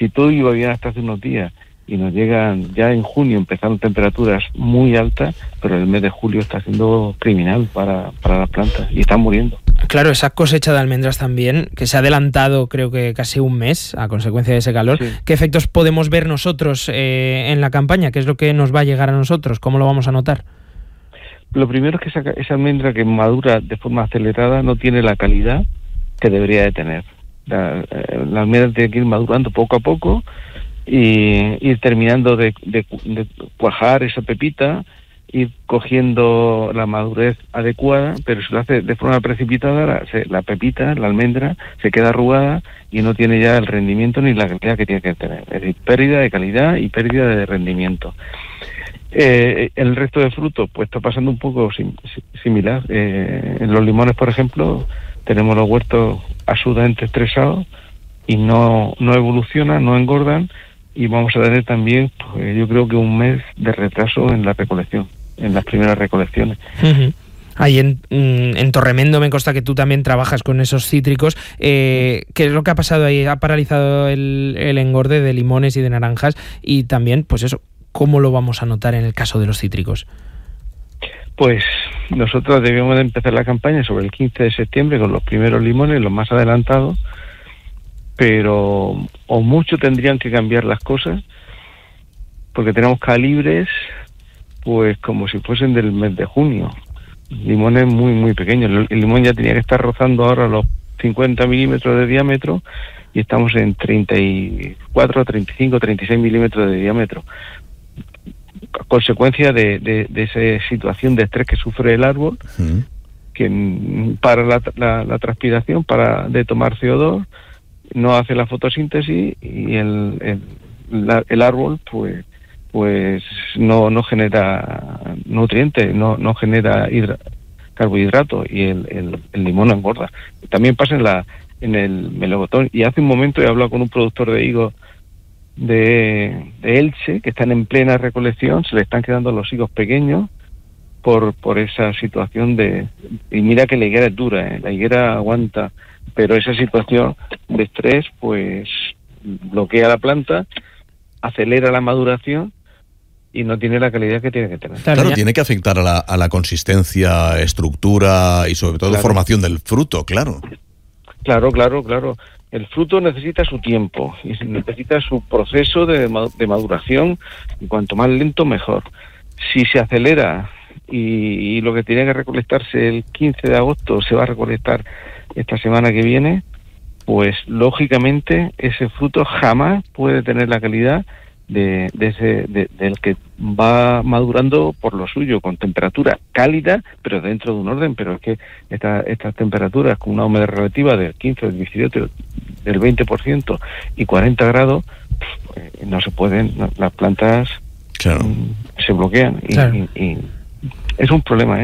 Si todo iba bien hasta hace unos días y nos llegan, ya en junio empezaron temperaturas muy altas, pero el mes de julio está siendo criminal para las plantas y están muriendo. Claro, esa cosecha de almendras también, que se ha adelantado creo que casi un mes a consecuencia de ese calor, sí. ¿Qué efectos podemos ver nosotros en la campaña? ¿Qué es lo que nos va a llegar a nosotros? ¿Cómo lo vamos a notar? Lo primero es que esa almendra que madura de forma acelerada no tiene la calidad que debería de tener. La almendra tiene que ir madurando poco a poco y ir terminando de cuajar esa pepita, ir cogiendo la madurez adecuada, pero si lo hace de forma precipitada, la pepita, la almendra, se queda arrugada y no tiene ya el rendimiento ni la calidad que tiene que tener. Es decir, pérdida de calidad y pérdida de rendimiento. El resto de frutos, pues está pasando un poco similar. En los limones, por ejemplo, tenemos los huertos absolutamente estresados y no evolucionan, no engordan, y vamos a tener también, pues, yo creo que un mes de retraso en la recolección, en las primeras recolecciones. Uh-huh. Ahí en Torremendo me consta que tú también trabajas con esos cítricos. ¿Qué es lo que ha pasado ahí? Ha paralizado el engorde de limones y de naranjas, y también, pues eso, ¿cómo lo vamos a notar en el caso de los cítricos? Pues nosotros debíamos de empezar la campaña sobre el 15 de septiembre con los primeros limones, los más adelantados, pero o mucho tendrían que cambiar las cosas, porque tenemos calibres pues como si fuesen del mes de junio, limones muy muy pequeños. El limón ya tenía que estar rozando ahora los 50 milímetros de diámetro y estamos en 34, 35, 36 milímetros de diámetro, consecuencia de esa situación de estrés que sufre el árbol, que para la transpiración, para de tomar CO2, no hace la fotosíntesis y el árbol pues no genera nutrientes, no genera carbohidratos, y el limón no engorda. También pasa en el melocotón. Y hace un momento he hablado con un productor de higos de Elche, que están en plena recolección, se le están quedando los higos pequeños por esa situación y mira que la higuera es dura, la higuera aguanta, pero esa situación de estrés pues bloquea la planta, acelera la maduración y no tiene la calidad que tiene que tener. Claro, tiene que afectar a la consistencia, estructura y sobre todo formación del fruto, claro. Claro. El fruto necesita su tiempo y necesita su proceso de maduración, y cuanto más lento mejor. Si se acelera y lo que tiene que recolectarse el 15 de agosto se va a recolectar esta semana que viene, pues lógicamente ese fruto jamás puede tener la calidad del que va madurando por lo suyo, con temperatura cálida, pero dentro de un orden. Pero es que estas temperaturas con una humedad relativa del 15, del 17, del 20% y 40 grados, pues, no se pueden, las plantas se bloquean y es un problema,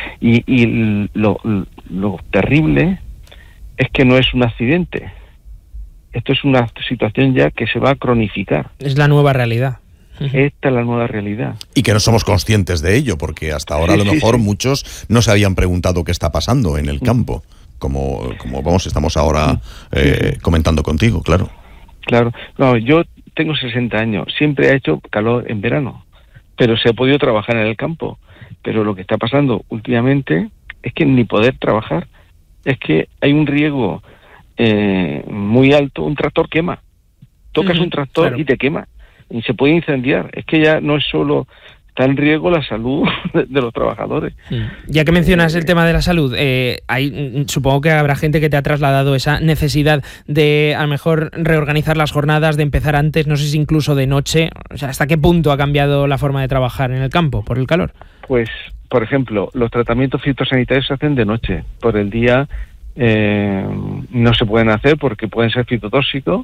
y lo terrible es que no es un accidente. Esto es una situación ya que se va a cronificar. Es la nueva realidad. Esta es la nueva realidad. Y que no somos conscientes de ello, porque hasta ahora a lo mejor muchos no se habían preguntado qué está pasando en el campo, como estamos ahora comentando contigo, claro. Claro. No, yo tengo 60 años, siempre ha hecho calor en verano, pero se ha podido trabajar en el campo. Pero lo que está pasando últimamente es que ni poder trabajar, es que hay un riego muy alto. Un tractor quema, tocas un tractor y te quema y se puede incendiar. Es que ya no es solo, está en riesgo la salud de los trabajadores. Ya que mencionas el tema de la salud, supongo que habrá gente que te ha trasladado esa necesidad de a lo mejor reorganizar las jornadas, de empezar antes, no sé si incluso de noche. O sea, ¿hasta qué punto ha cambiado la forma de trabajar en el campo por el calor? Pues, por ejemplo, los tratamientos fitosanitarios se hacen de noche. Por el día no se pueden hacer porque pueden ser fitotóxicos.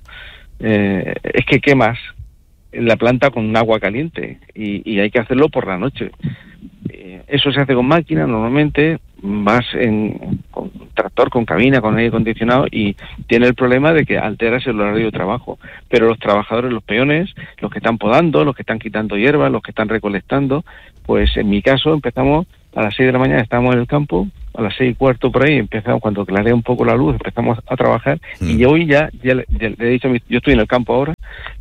Es que quemas la planta con agua caliente y hay que hacerlo por la noche. Eso se hace con máquina, normalmente vas con tractor, con cabina, con aire acondicionado, y tiene el problema de que alteras el horario de trabajo. Pero los trabajadores, los peones, los que están podando, los que están quitando hierba, los que están recolectando, pues en mi caso empezamos a las 6 de la mañana, estamos en el campo, a las 6:15 por ahí empezamos, cuando clarea un poco la luz, empezamos a trabajar. Y hoy ya le he dicho, yo estoy en el campo ahora,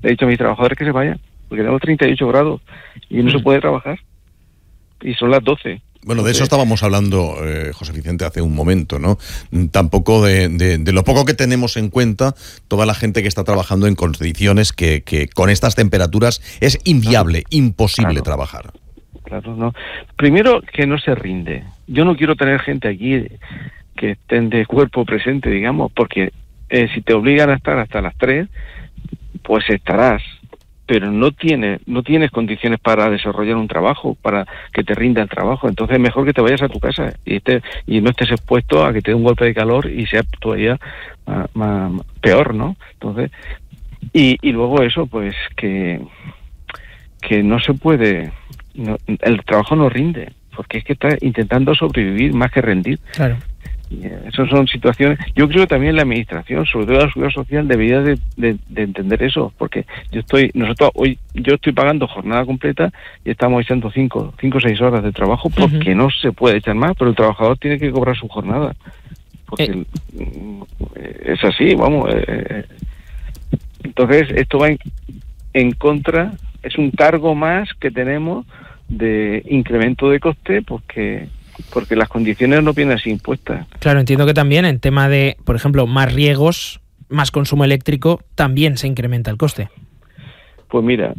Le he dicho a mis trabajadores que se vayan, porque tenemos 38 grados y no se puede trabajar. Y son las 12. Bueno, de eso estábamos hablando, José Vicente, hace un momento, ¿no? Tampoco de lo poco que tenemos en cuenta toda la gente que está trabajando en condiciones que con estas temperaturas es inviable, imposible trabajar. Claro, no. Primero, que no se rinde. Yo no quiero tener gente aquí que estén de cuerpo presente, digamos, porque si te obligan a estar hasta las 3, pues estarás, pero no tienes condiciones para desarrollar un trabajo, para que te rinda el trabajo. Entonces es mejor que te vayas a tu casa y no estés expuesto a que te dé un golpe de calor y sea todavía peor, ¿no? Entonces, y luego eso, pues que no se puede, el trabajo no rinde, porque es que está intentando sobrevivir más que rendir. Claro. Esas son situaciones. Yo creo que también la administración, sobre todo la Seguridad Social, debería de entender eso, porque yo estoy pagando jornada completa y estamos echando 5 o 6 horas de trabajo porque no se puede echar más, pero el trabajador tiene que cobrar su jornada, porque es así, vamos. Entonces esto va en contra, es un cargo más que tenemos de incremento de coste, porque las condiciones no vienen así impuestas. Claro, entiendo que también en tema de, por ejemplo, más riegos, más consumo eléctrico, también se incrementa el coste. Pues mira,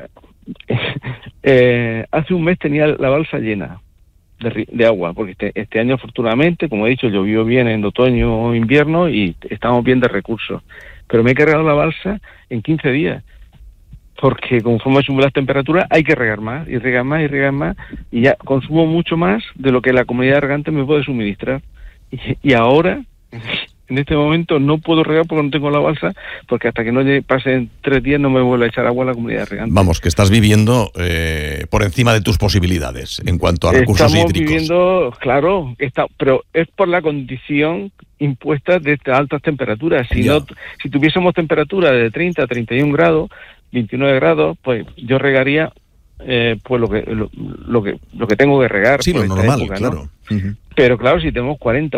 hace un mes tenía la balsa llena de agua, porque este año afortunadamente, como he dicho, llovió bien en otoño o invierno y estamos bien de recursos. Pero me he cargado la balsa en 15 días. Porque conforme suben las temperaturas hay que regar más, y regar más, y regar más, y ya consumo mucho más de lo que la comunidad de regantes me puede suministrar. Y ahora, en este momento, no puedo regar porque no tengo la balsa, porque hasta que no pasen 3 días no me vuelve a echar agua a la comunidad de regantes. Vamos, que estás viviendo por encima de tus posibilidades en cuanto a recursos hídricos. Estamos viviendo, claro, pero es por la condición impuesta de estas altas temperaturas. Si tuviésemos temperatura de 30 a 31 grados, 29 grados, pues yo regaría pues lo que tengo que regar. Sí, lo normal, época, claro. ¿no? Uh-huh. Pero claro, si tenemos 40,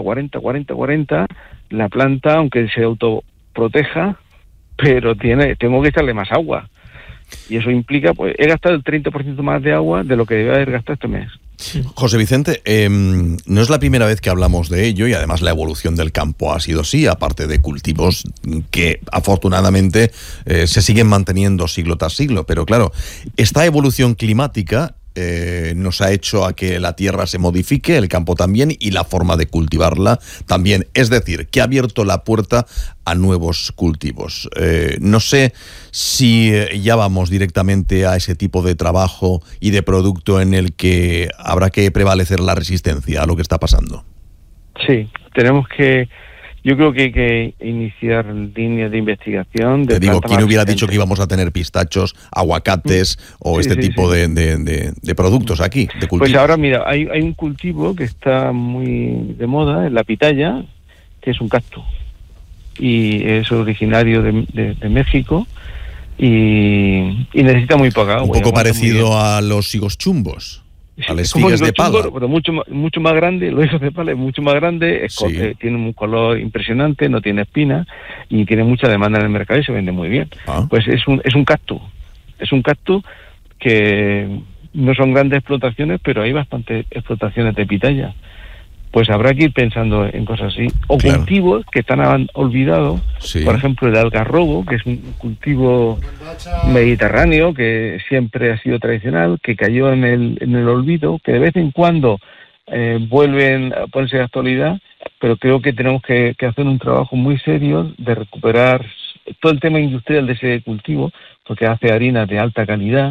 la planta, aunque se autoproteja, pero tengo que echarle más agua. Y eso implica, pues he gastado el 30% más de agua de lo que debía haber gastado este mes. José Vicente, no es la primera vez que hablamos de ello, y además la evolución del campo ha sido así, aparte de cultivos que afortunadamente se siguen manteniendo siglo tras siglo. Pero claro, esta evolución climática nos ha hecho a que la tierra se modifique, el campo también, y la forma de cultivarla también. Es decir, que ha abierto la puerta a nuevos cultivos. No sé si ya vamos directamente a ese tipo de trabajo y de producto en el que habrá que prevalecer la resistencia a lo que está pasando. Sí, yo creo que hay que iniciar líneas de investigación. Te digo, ¿quién hubiera dicho que íbamos a tener pistachos, aguacates o tipo de productos aquí, de cultivos? Pues ahora, mira, hay un cultivo que está muy de moda, la pitaya, que es un cactus. Y es originario de México y necesita muy poca agua. Un poco parecido a los higos chumbos. A las figas de pala. Pero mucho más grande, los higos de pala es mucho más grande, tiene un color impresionante, no tiene espinas y tiene mucha demanda en el mercado y se vende muy bien. Pues es un cactus. Es un cactus que no son grandes explotaciones, pero hay bastantes explotaciones de pitaya. Pues habrá que ir pensando en cosas así. O claro, cultivos que están olvidados, por ejemplo el algarrobo, que es un cultivo mediterráneo que siempre ha sido tradicional, que cayó en el olvido, que de vez en cuando vuelven a ponerse de actualidad, pero creo que tenemos que hacer un trabajo muy serio de recuperar todo el tema industrial de ese cultivo, porque hace harinas de alta calidad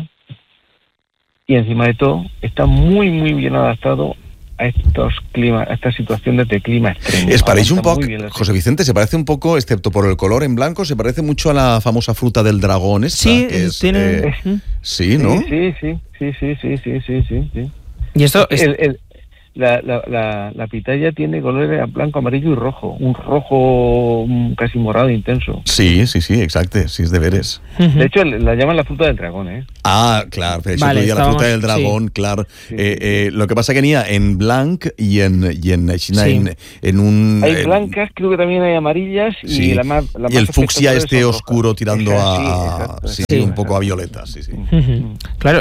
y encima de todo está muy muy bien adaptado a estas situaciones de clima extremo. ¿Es parece un poco, José Vicente, se parece un poco, excepto por el color en blanco, se parece mucho a la famosa fruta del dragón esta? Sí, que es, tiene... sí, ¿no? Sí. Y esto... La pitaya tiene colores blanco, amarillo y rojo. Un rojo casi morado intenso. Sí, exacto. Sí, es de veres. De hecho, la llaman la fruta del dragón, ¿eh? Ah, claro. De hecho, Vale, la fruta del dragón, sí. Claro. Sí. Lo que pasa que venía en blanc y en China, sí. en un... Hay blancas, creo que también hay amarillas. Sí. Y la más y el fucsia oscuro tirando sí, un poco a violeta. Sí. Claro,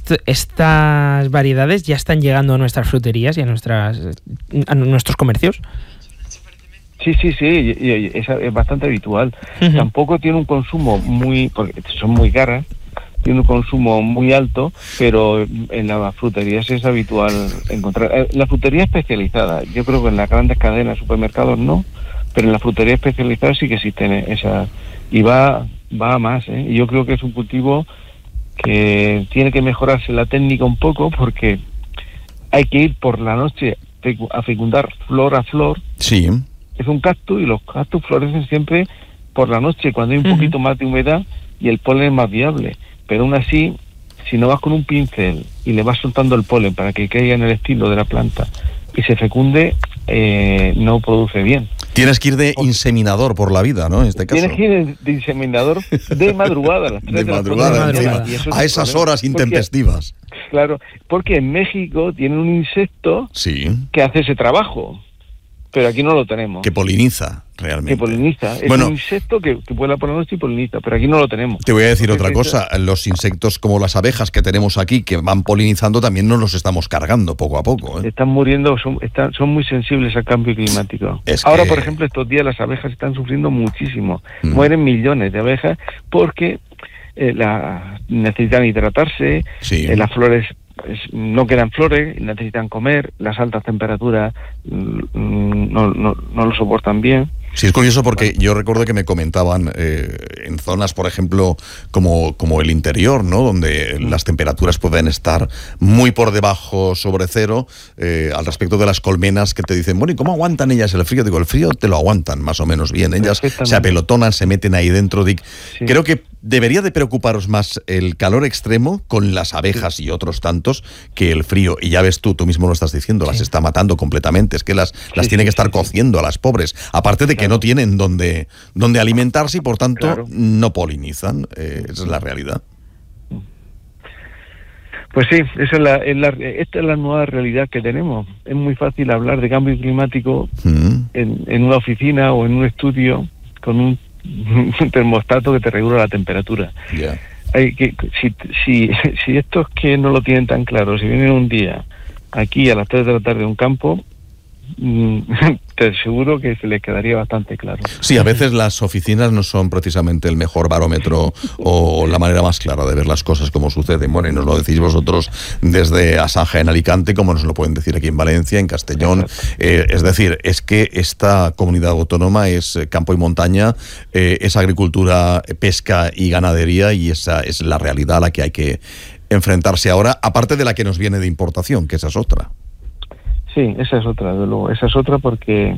estas variedades ya están llegando a nuestras fruterías y a nuestros comercios. Sí, y es bastante habitual. Tampoco tiene un consumo porque son muy caras, tiene un consumo muy alto, pero en las fruterías es habitual encontrar. La frutería especializada, yo creo que en las grandes cadenas de supermercados no, pero en la frutería especializada sí que existen esas, y va a más, ¿eh? Y yo creo que es un cultivo que tiene que mejorarse la técnica un poco, porque hay que ir por la noche a fecundar flor a flor. Sí. Es un cactus y los cactus florecen siempre por la noche, cuando hay un poquito más de humedad y el polen es más viable. Pero aún así, si no vas con un pincel y le vas soltando el polen para que caiga en el estilo de la planta y se fecunde, no produce bien. Tienes que ir de inseminador por la vida, ¿no? En este caso. Tienes que ir de inseminador de madrugada, a las 3 de madrugada, encima, a esas horas intempestivas. Claro, porque en México tienen un insecto que hace ese trabajo, pero aquí no lo tenemos. Que poliniza, realmente. Que poliniza. Es un insecto que vuela por la noche y poliniza, pero aquí no lo tenemos. Te voy a decir otra cosa. Los insectos como las abejas que tenemos aquí, que van polinizando, también nos los estamos cargando poco a poco, ¿eh? Están muriendo, son muy sensibles al cambio climático. Ahora, por ejemplo, estos días las abejas están sufriendo muchísimo. Mueren millones de abejas porque necesitan hidratarse, las flores no quedan flores, necesitan comer, las altas temperaturas no lo soportan bien. Sí, es curioso porque yo recuerdo que me comentaban en zonas, por ejemplo, como el interior, ¿no? Donde las temperaturas pueden estar muy por debajo sobre cero, al respecto de las colmenas, que te dicen, bueno, ¿y cómo aguantan ellas el frío? Digo, el frío te lo aguantan más o menos bien. Ellas se apelotonan, se meten ahí dentro. Creo que debería de preocuparos más el calor extremo con las abejas y otros tantos que el frío. Y ya ves tú mismo lo estás diciendo, las está matando completamente. Es que las tiene que estar cociendo a las pobres. Aparte de que no tienen donde alimentarse y por tanto no polinizan. Esa es la realidad. Pues sí, esta es la nueva realidad que tenemos. Es muy fácil hablar de cambio climático en una oficina o en un estudio con un termostato que te regula la temperatura. Si estos que no lo tienen tan claro, si vienen un día aquí a las 3 de la tarde a un campo, te aseguro que se les quedaría bastante claro. Sí, a veces las oficinas no son precisamente el mejor barómetro o la manera más clara de ver las cosas como suceden. Bueno, y nos lo decís vosotros desde Asaja en Alicante, como nos lo pueden decir aquí en Valencia, en Castellón. Es decir, es que esta comunidad autónoma es campo y montaña, es agricultura, pesca y ganadería, y esa es la realidad a la que hay que enfrentarse ahora, aparte de la que nos viene de importación, que esa es otra. Sí, esa es otra, de luego. Esa es otra porque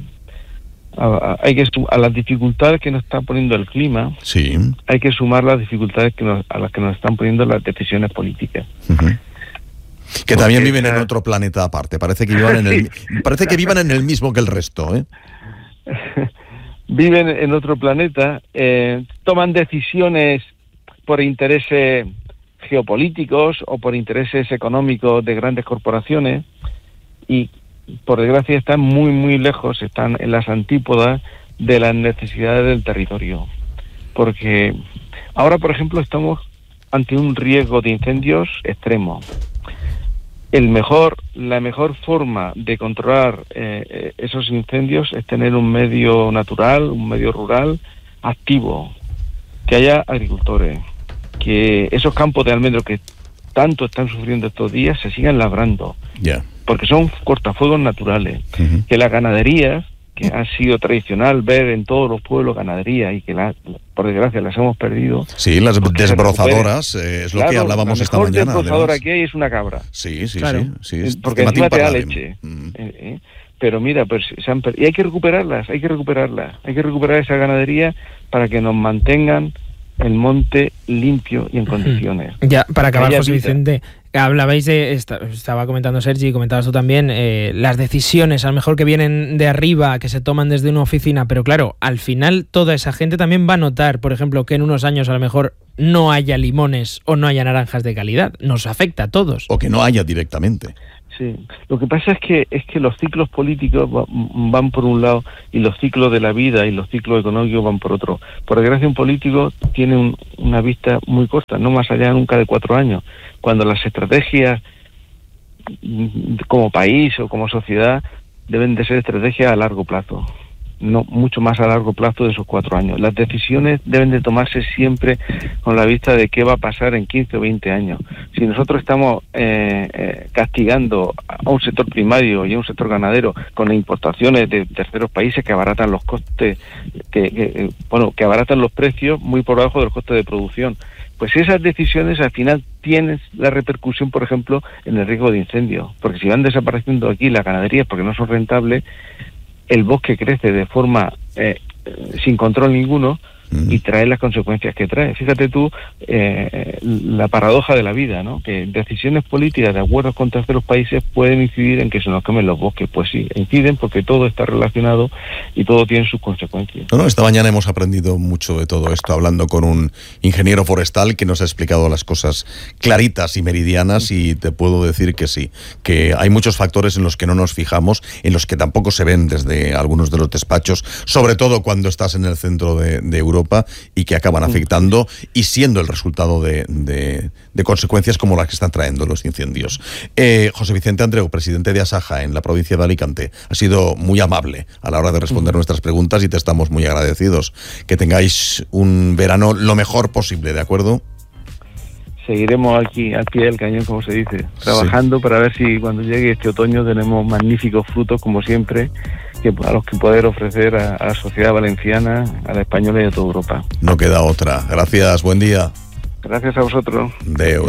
a las dificultades que nos está poniendo el clima, hay que sumar las dificultades a las que nos están poniendo las decisiones políticas. Que también viven en otro planeta aparte. Parece que vivan en el mismo que el resto, ¿eh? Viven en otro planeta, toman decisiones por intereses geopolíticos o por intereses económicos de grandes corporaciones, y por desgracia están muy muy lejos, están en las antípodas de las necesidades del territorio, porque ahora, por ejemplo, estamos ante un riesgo de incendios extremo. La mejor forma de controlar esos incendios es tener un medio natural, un medio rural activo, que haya agricultores, que esos campos de almendro que tanto están sufriendo estos días se sigan labrando. Porque son cortafuegos naturales, que las ganaderías, que ha sido tradicional ver en todos los pueblos ganaderías y que por desgracia las hemos perdido. Sí, las desbrozadoras, es lo que hablábamos esta mañana. La mejor desbrozadora que hay es una cabra. Sí. Porque encima te da leche. Pero mira, y hay que recuperar esa ganadería para que nos mantengan el monte limpio y en condiciones. Ya, para acabar, José Vicente, Hablabais estaba comentando Sergi, comentabas tú también, las decisiones a lo mejor que vienen de arriba, que se toman desde una oficina, pero claro, al final toda esa gente también va a notar, por ejemplo, que en unos años a lo mejor no haya limones o no haya naranjas de calidad. Nos afecta a todos. O que no haya directamente. Sí, lo que pasa es que los ciclos políticos van por un lado y los ciclos de la vida y los ciclos económicos van por otro. Por desgracia, un político tiene una vista muy corta, no más allá nunca de 4 años, cuando las estrategias como país o como sociedad deben de ser estrategias a largo plazo, no mucho más a largo plazo de esos 4 años. Las decisiones deben de tomarse siempre con la vista de qué va a pasar en 15 o 20 años. Si nosotros estamos castigando a un sector primario y a un sector ganadero con importaciones de terceros países que abaratan los costes, que abaratan los precios muy por debajo de los costes de producción, pues esas decisiones al final tienen la repercusión, por ejemplo, en el riesgo de incendio, porque si van desapareciendo aquí las ganaderías porque no son rentables, el bosque crece de forma sin control ninguno y trae las consecuencias que trae. Fíjate tú la paradoja de la vida, ¿no? Que decisiones políticas de acuerdos con terceros países pueden incidir en que se nos quemen los bosques. Pues sí, inciden porque todo está relacionado y todo tiene sus consecuencias. Esta mañana hemos aprendido mucho de todo esto hablando con un ingeniero forestal que nos ha explicado las cosas claritas y meridianas, y te puedo decir que sí, que hay muchos factores en los que no nos fijamos, en los que tampoco se ven desde algunos de los despachos, sobre todo cuando estás en el centro de Europa, y que acaban afectando y siendo el resultado de consecuencias como las que están trayendo los incendios. José Vicente Andreu, presidente de Asaja en la provincia de Alicante, ha sido muy amable a la hora de responder nuestras preguntas y te estamos muy agradecidos. Que tengáis un verano lo mejor posible, ¿de acuerdo? Seguiremos aquí al pie del cañón, como se dice, trabajando para ver si cuando llegue este otoño tenemos magníficos frutos, como siempre, a los que poder ofrecer a la sociedad valenciana, a la española y a toda Europa. No queda otra. Gracias, buen día. Gracias a vosotros. Adéu.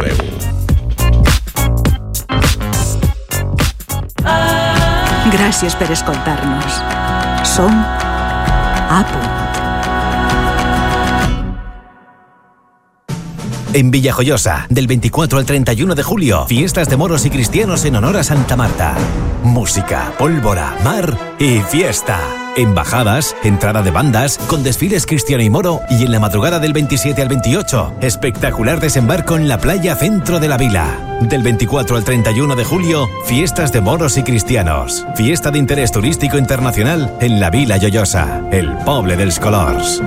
Gràcies per escoltar-nos. Som A Punt. En Villajoyosa, del 24 al 31 de julio, fiestas de moros y cristianos en honor a Santa Marta. Música, pólvora, mar y fiesta. Embajadas, entrada de bandas, con desfiles cristiano y moro, y en la madrugada del 27 al 28, espectacular desembarco en la playa centro de la vila. Del 24 al 31 de julio, fiestas de moros y cristianos. Fiesta de interés turístico internacional en la Vila Joiosa, el poble dels colors.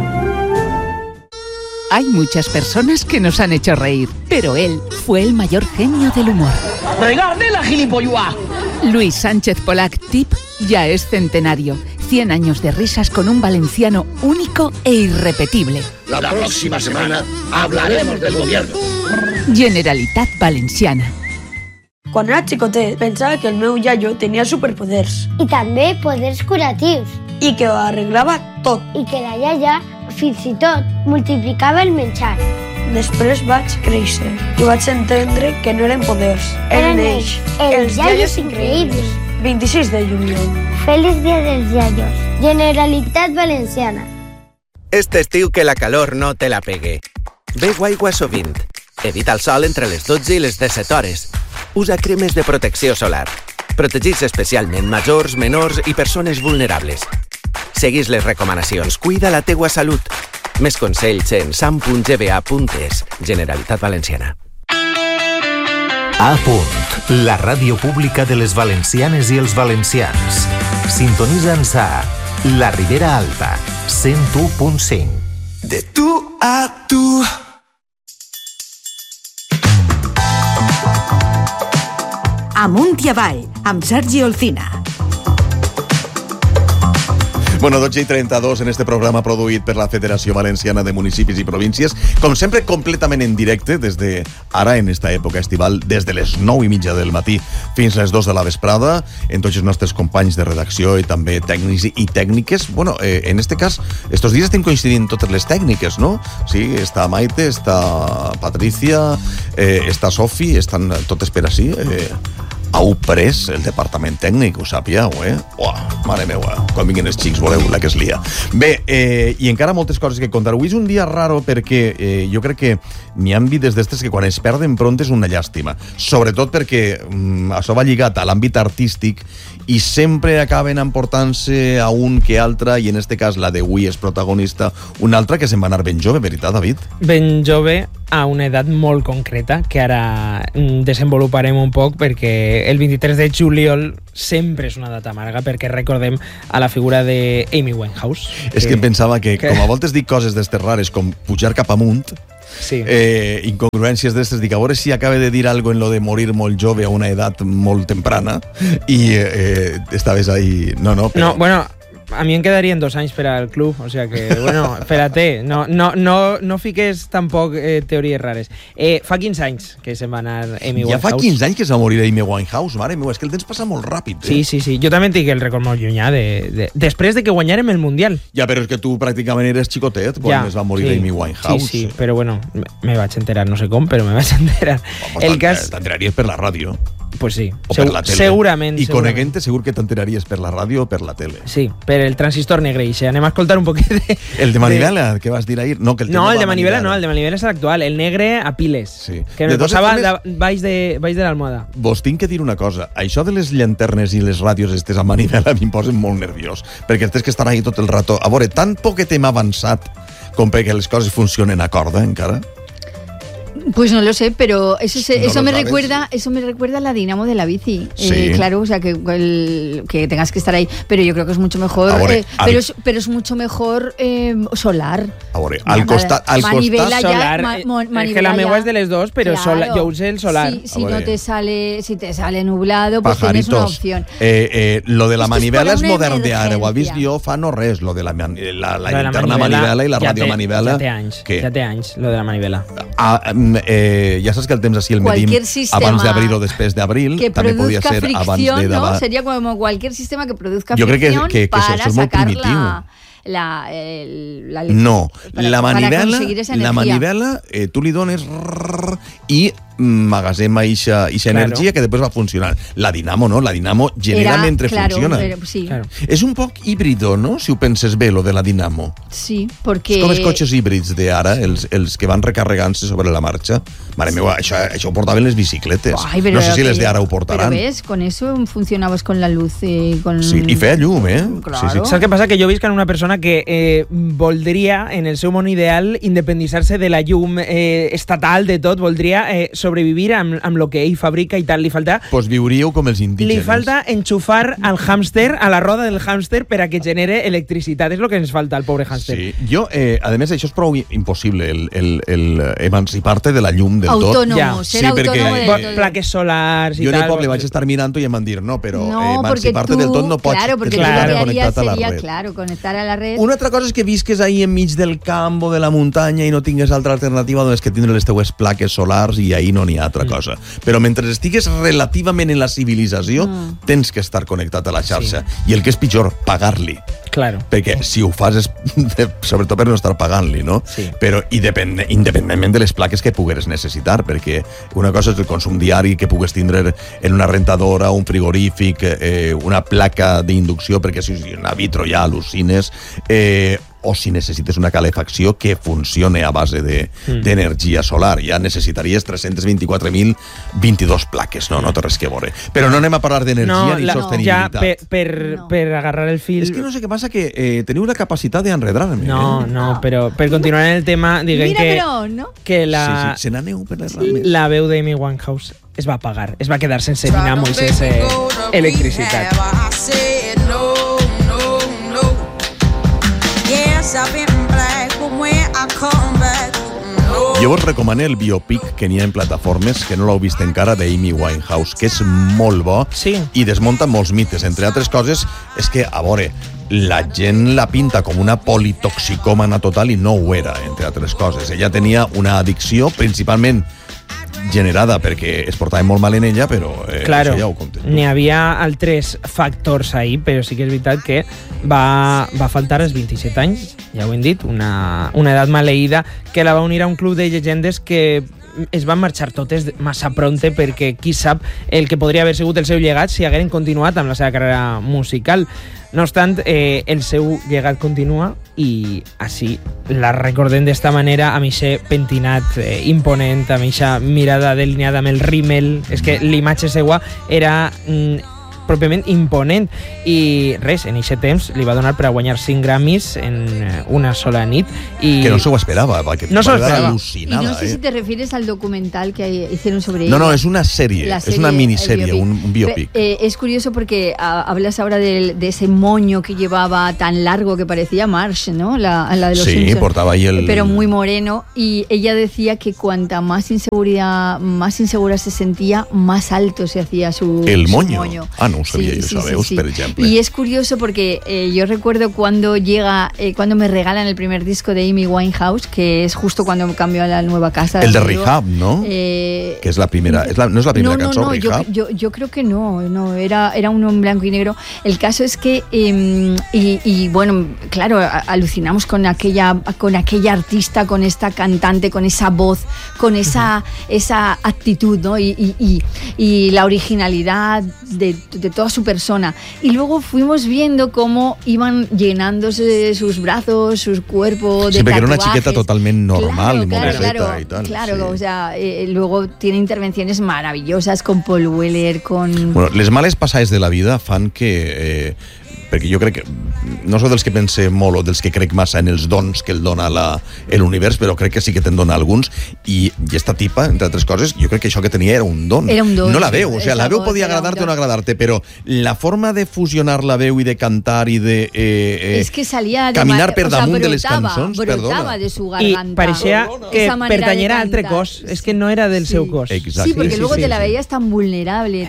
Hay muchas personas que nos han hecho reír, pero él fue el mayor genio del humor. ¡Regarde la gilipollas! Luis Sánchez Polac Tip ya es centenario. 100 años de risas con un valenciano único e irrepetible. La próxima semana hablaremos del gobierno. Generalitat Valenciana. Quan era xicotet pensava que el meu iaio tenia superpoders. I també poders curatius. I que ho arreglava tot. I que la iaia, fins i tot, multiplicava el menjar. Després vaig créixer i vaig entendre que no eren poders. Eren ells, els iaios increïbles. 26 de juliol. Feliç dia dels iaios. Generalitat Valenciana. Este estiu que la calor no te la pegue. Beu aigua sovint. Evita el sol entre les 12 i les 17 hores. Usa cremes de protecció solar. Protegits especialment majors, menors i persones vulnerables. Seguis les recomanacions. Cuida la teua salut. Més consells en sam.gba.es. Generalitat Valenciana. A Punt, la ràdio pública de les valencianes i els valencians. Sintonitza'ns a La Ribera Alta, 101.5. De tu a tu. Amunt i avall, amb Sergi Olcina. Bueno, 12:32 en este programa produït per la Federació Valenciana de Municipis i Províncies, com sempre completament en directe, des de ara, en esta època estival, des de les 9:30 del matí fins a les 2 de la vesprada, en tots els nostres companys de redacció i també tècnics i tècniques. Bueno, en este cas, estos dies estem coincidint totes les tècniques, no? Sí, està Maite, està Patricia, està Sofi, estan totes per així. heu pres el departament tècnic, ho sàpieu, Uah, mare meua, quan vinguin els xics, voleu la que es lia. Bé, i encara moltes coses que contar. Avui és un dia raro perquè jo crec que n'hi ha vides d'estes que quan es perden pront és una llàstima. Sobretot perquè això va lligat a l'àmbit artístic i sempre acaben emportant-se a un que altre, i en este cas la d'avui és protagonista, una altra que se'n va anar ben jove, veritat, David? Ben jove, a una edat molt concreta, que ara desenvoluparem un poc, perquè el 23 de juliol sempre és una data amarga, perquè recordem a la figura de Amy Winehouse. És que pensava que com a voltes dic coses d'estes rares, com pujar cap amunt, sí. Incongruències d'estes, dic, a veure si acaba de dir algo en lo de morir molt jove a una edat molt temprana, i estaves ahí... No, però... No, bueno... A mi em quedarien 2 anys per al club, o sea que, bueno, espérate, no fiques tampoc teories rares. Fa 15 anys que se'n va anar Amy Winehouse. Ja fa 15 anys que se'n va morir Amy Winehouse, mare meva, és que el temps passa molt ràpid. Sí. Jo també tinc el record molt llunyà després de que guanyarem el Mundial. Ja, però és que tu pràcticament eres xicotet quan es va morir Amy Winehouse. Sí, però bueno, me vaig enterar, no sé com, però me vaig enterar. El cas... T'enteraries per la ràdio. Pues sí, o per la tele. Segurament. I coneguent-te segur que t'enteraries per la ràdio o per la tele. Sí, per el transistor negre. I anem a escoltar un poquet de... El de Manivela, que vas dir ahir? No, el de Manivela no, el de Manivela és l'actual. El negre a piles. Sí. Que me posava baix de l'almohada. Vos tinc que dir una cosa. Això de les llanternes i les ràdios estes a Manivela m'im posen molt nerviós, perquè tens que estar ahí tot el rato. A veure, tan poquet hem avançat com perquè les coses funcionen a corda, encara? Pues no lo sé, pero eso me recuerda a la dinamo de la bici. Sí. Claro, o sea, que tengas que estar ahí. Pero yo creo que es mucho mejor. Pero es mucho mejor solar. Al costat Manivela solar. Es que la meva és de les dos, però claro. Jo usé el solar. Si te sale nublado, pues tienes una opción. Lo de la Manivela és modern d'ara. Ho ha vist jo fa no res, lo de la linterna Manivela i la ràdio Manivela. Ja té anys, lo de la Manivela. Ja saps que el temps així el medim abans d'abril o després d'abril, també podia ser abans de ¿no? Sería como cualquier sistema que produzca jo crec fricción para sacar la manivela tu li dones i magasema eixa energia que després va funcionar. La dinamo no, la dinamo genera mentre funciona. Sí. Claro. És un poc híbrido, no? Si ho penses bé, lo de la dinamo. Sí, perquè... És com els cotxes híbrids d'ara, els que van recarregant-se sobre la marxa. Mare meva, això ho portaven les bicicletes. No sé si les d'ara ho portaran. Però ves, con eso funcionabas con la luz. Sí, i feia llum, Claro. Sí. Saps què passa? Que jo visc en una persona que voldria, en el seu món ideal, independitzar-se de la llum estatal, de tot, voldria sobrevivir amb lo que ell fabrica i tal. Li falta... Pues viuríeu com els indígenes. Li falta enxufar al hàmster, a la roda del hàmster, per a que genere electricitat. És el que ens falta al pobre hàmster. Sí. Jo, a més, això és prou impossible, el emancipar-te de la llum del tot. Autònomo, ser autònomo del tot. Plaques solars i tal. Jo de poble vaig estar mirant-ho i em van dir, no, però no, emancipar-te del tot no pots. Claro, porque tú lo que harías sería, claro, conectar a la red. Una altra cosa és que visques ahí enmig del camp o de la muntanya i no tingues altra alternativa, doncs que tindre les teues plaques solars i ahí no n'hi ha altra cosa. Però mentre estigues relativament en la civilització, tens que estar connectat a la xarxa. I el que és pitjor, pagar-li. Claro. Perquè si ho fas és sobretot per no estar pagant-li, no? Sí. Però independentment de les plaques que pugueres necessitar, perquè una cosa és el consum diari que pugues tindre en una rentadora, un frigorífic, una placa d'inducció, perquè si una vitro ja al·lucines, o si necessites una calefacció que funcione a base d'energia solar. Ja necessitaries 324.022 plaques. No té res que veure. Però no anem a parlar d'energia ni sostenibilitat. Ja per agarrar el fil... És que no sé què passa, que teniu la capacitat d'enredar-me. No, però per continuar en el tema, diguem que la... Sí, se n'aneu per les rames. La veu d'Amy Winehouse es va apagar, es va quedar sense dinamo i sense electricitat. Jo vos recomano el biopic que n'hi ha en plataformes, que no l'heu vist encara, d'Amy Winehouse, que és molt bo i desmunta molts mites. Entre altres coses, és que, a veure, la gent la pinta com una politoxicòmana total i no ho era, entre altres coses. Ella tenia una addicció, principalment generada perquè es portava molt mal en ella, però claro, això ja ho compte. N'hi havia altres factors ahí, però sí que és veritat que va faltar als 27 anys, ja ho hem dit, una edat maleïda que la va unir a un club de llegendes que es van marxar totes massa pronte perquè qui sap el que podria haver sigut el seu llegat si hagueren continuat amb la seva carrera musical. No obstant, el seu llegat continua i així la recordem d'esta manera, amb aquest pentinat imponent, amb aquesta mirada delineada amb el rímel. És que l'imatge seva era pròpiament imponent i res, en aquest temps li va donar per a guanyar 5 Grammys en una sola nit i... Que no se ho esperava, que no se ho esperava. Y no sé si te refieres al documental que hicieron sobre ella. No, es una serie, es una miniserie, un biopic. Es curioso porque hablas ahora de ese moño que llevaba tan largo que parecía Marsh, ¿no? La de los Simpsons. Sí, portaba ahí el... Pero muy moreno, y ella decía que cuanta más insegura se sentía, más alto se hacía su moño. Ah, no ho sabia jo, veus, per exemple. Y es curioso porque yo recuerdo cuando me regalan el primer disco de Amy Winehouse, que es justo cuando cambió a la nueva casa. El de Rehab, ¿no? Que es la primera, ¿no es la primera canción, Rehab? Yo creo que no, era uno en blanco y negro. El caso es que, y bueno, claro, alucinamos con aquella artista, con esta cantante, con esa voz, con esa actitud, ¿no? Y la originalidad de toda su persona. Y luego fuimos viendo cómo iban llenándose sus brazos, su cuerpo de tatuajes. Sí, porque era una chiqueta totalmente normal, claro, y tal. Claro, sí. O sea, luego tiene intervenciones maravillosas con Paul Weller, con... Bueno, les males passades de la vida fan que... perquè jo crec que no soc dels que pense molt o dels que crec massa en els dons que el dona l'univers, però crec que sí que te'n dona alguns, i esta tipa, entre altres coses, jo crec que això que tenia era un don. Era un don. No la veu, o sea, la veu podia agradar-te o no agradar-te, però la forma de fusionar la veu i de cantar i de es que salía caminar per damunt de les cançons, brotava de su garganta. I pareixia que pertanyera a altre cos, és que no era del seu cos. Exacte. Sí, porque luego te la veías tan vulnerable,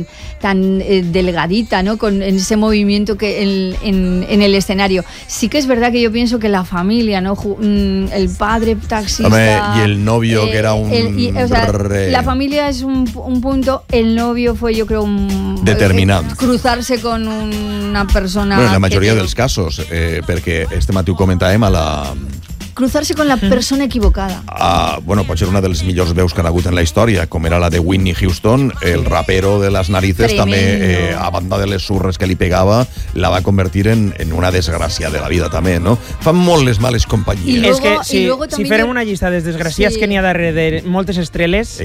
tan delgadita, ¿no? Con ese movimiento que en el escenario. Sí que es verdad que yo pienso que la familia, ¿no? El padre taxista... Hombre, y el novio que era un... o sea, la familia es un punto, el novio fue, yo creo, determinant. Cruzarse con una persona... Bueno, en la majoria dels casos, perquè este matí ho comentàvem a la... Cruzarse con la persona equivocada. Bueno, pot ser una de les millors veus que han hagut en la història, com era la de Whitney Houston, el rapero de les narices. Tremendo. També, a banda de les surres que li pegava, la va convertir en una desgràcia de la vida també, no? Fan molt les males companyies. És que si férem una llista de desgraciats que n'hi ha darrere de moltes estreles...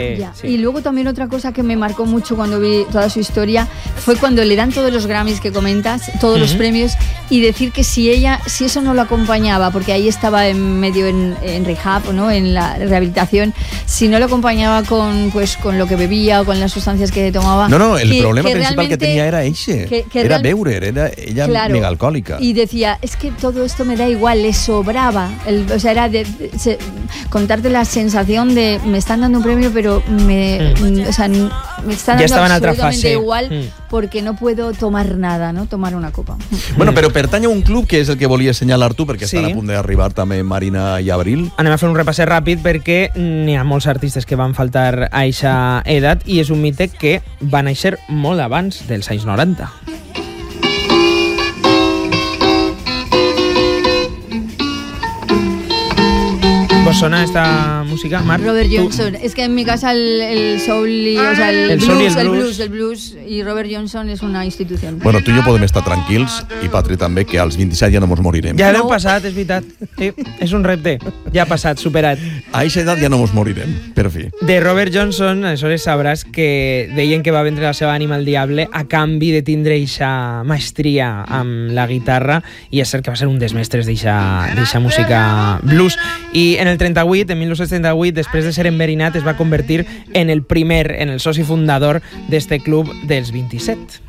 Y luego también otra cosa que me marcó mucho cuando vi toda su historia fue cuando le dan todos los Grammys que comentas, todos los premios, y decir que si eso no lo acompañaba, porque ahí estaba en medio en rehab, ¿no? En la rehabilitación, si no lo acompañaba con lo que bebía o con las sustancias que tomaba. No, el problema principal que tenía era ese. Era beure, era ella mega alcohólica. Y decía, es que todo esto me da igual, le sobraba. O sea, era contarte la sensación de me están dando un premio, pero me están dando absolutamente igual porque no puedo tomar nada, ¿no? Tomar una copa. Bueno, però pertany a un club que és el que volia assenyalar tu, perquè estan a punt d'arribar també Marina i Abril. Anem a fer un repasset ràpid perquè n'hi ha molts artistes que van faltar a eixa edat i és un mite que va néixer molt abans dels anys 90. ¿Vos suena esta música, Mar? Robert Johnson. Es que en mi casa el soul y, o sea, el blues y Robert Johnson és una institució. Bueno, tu i jo podem estar tranquils, i Patri també, que als 27 ja no mos morirem. Ja l'heu passat, és veritat. Sí, és un repte. Ja ha passat, superat. A aquesta edat ja no mos morirem, per fi. De Robert Johnson, aleshores sabràs que deien que va vendre la seva ànima al diable a canvi de tindre eixa maestria amb la guitarra, i és cert que va ser un dels mestres d'eixa música blues. I en el 38, en 1938, després de ser enverinat, es va convertir en el soci fundador d'este club dels 27.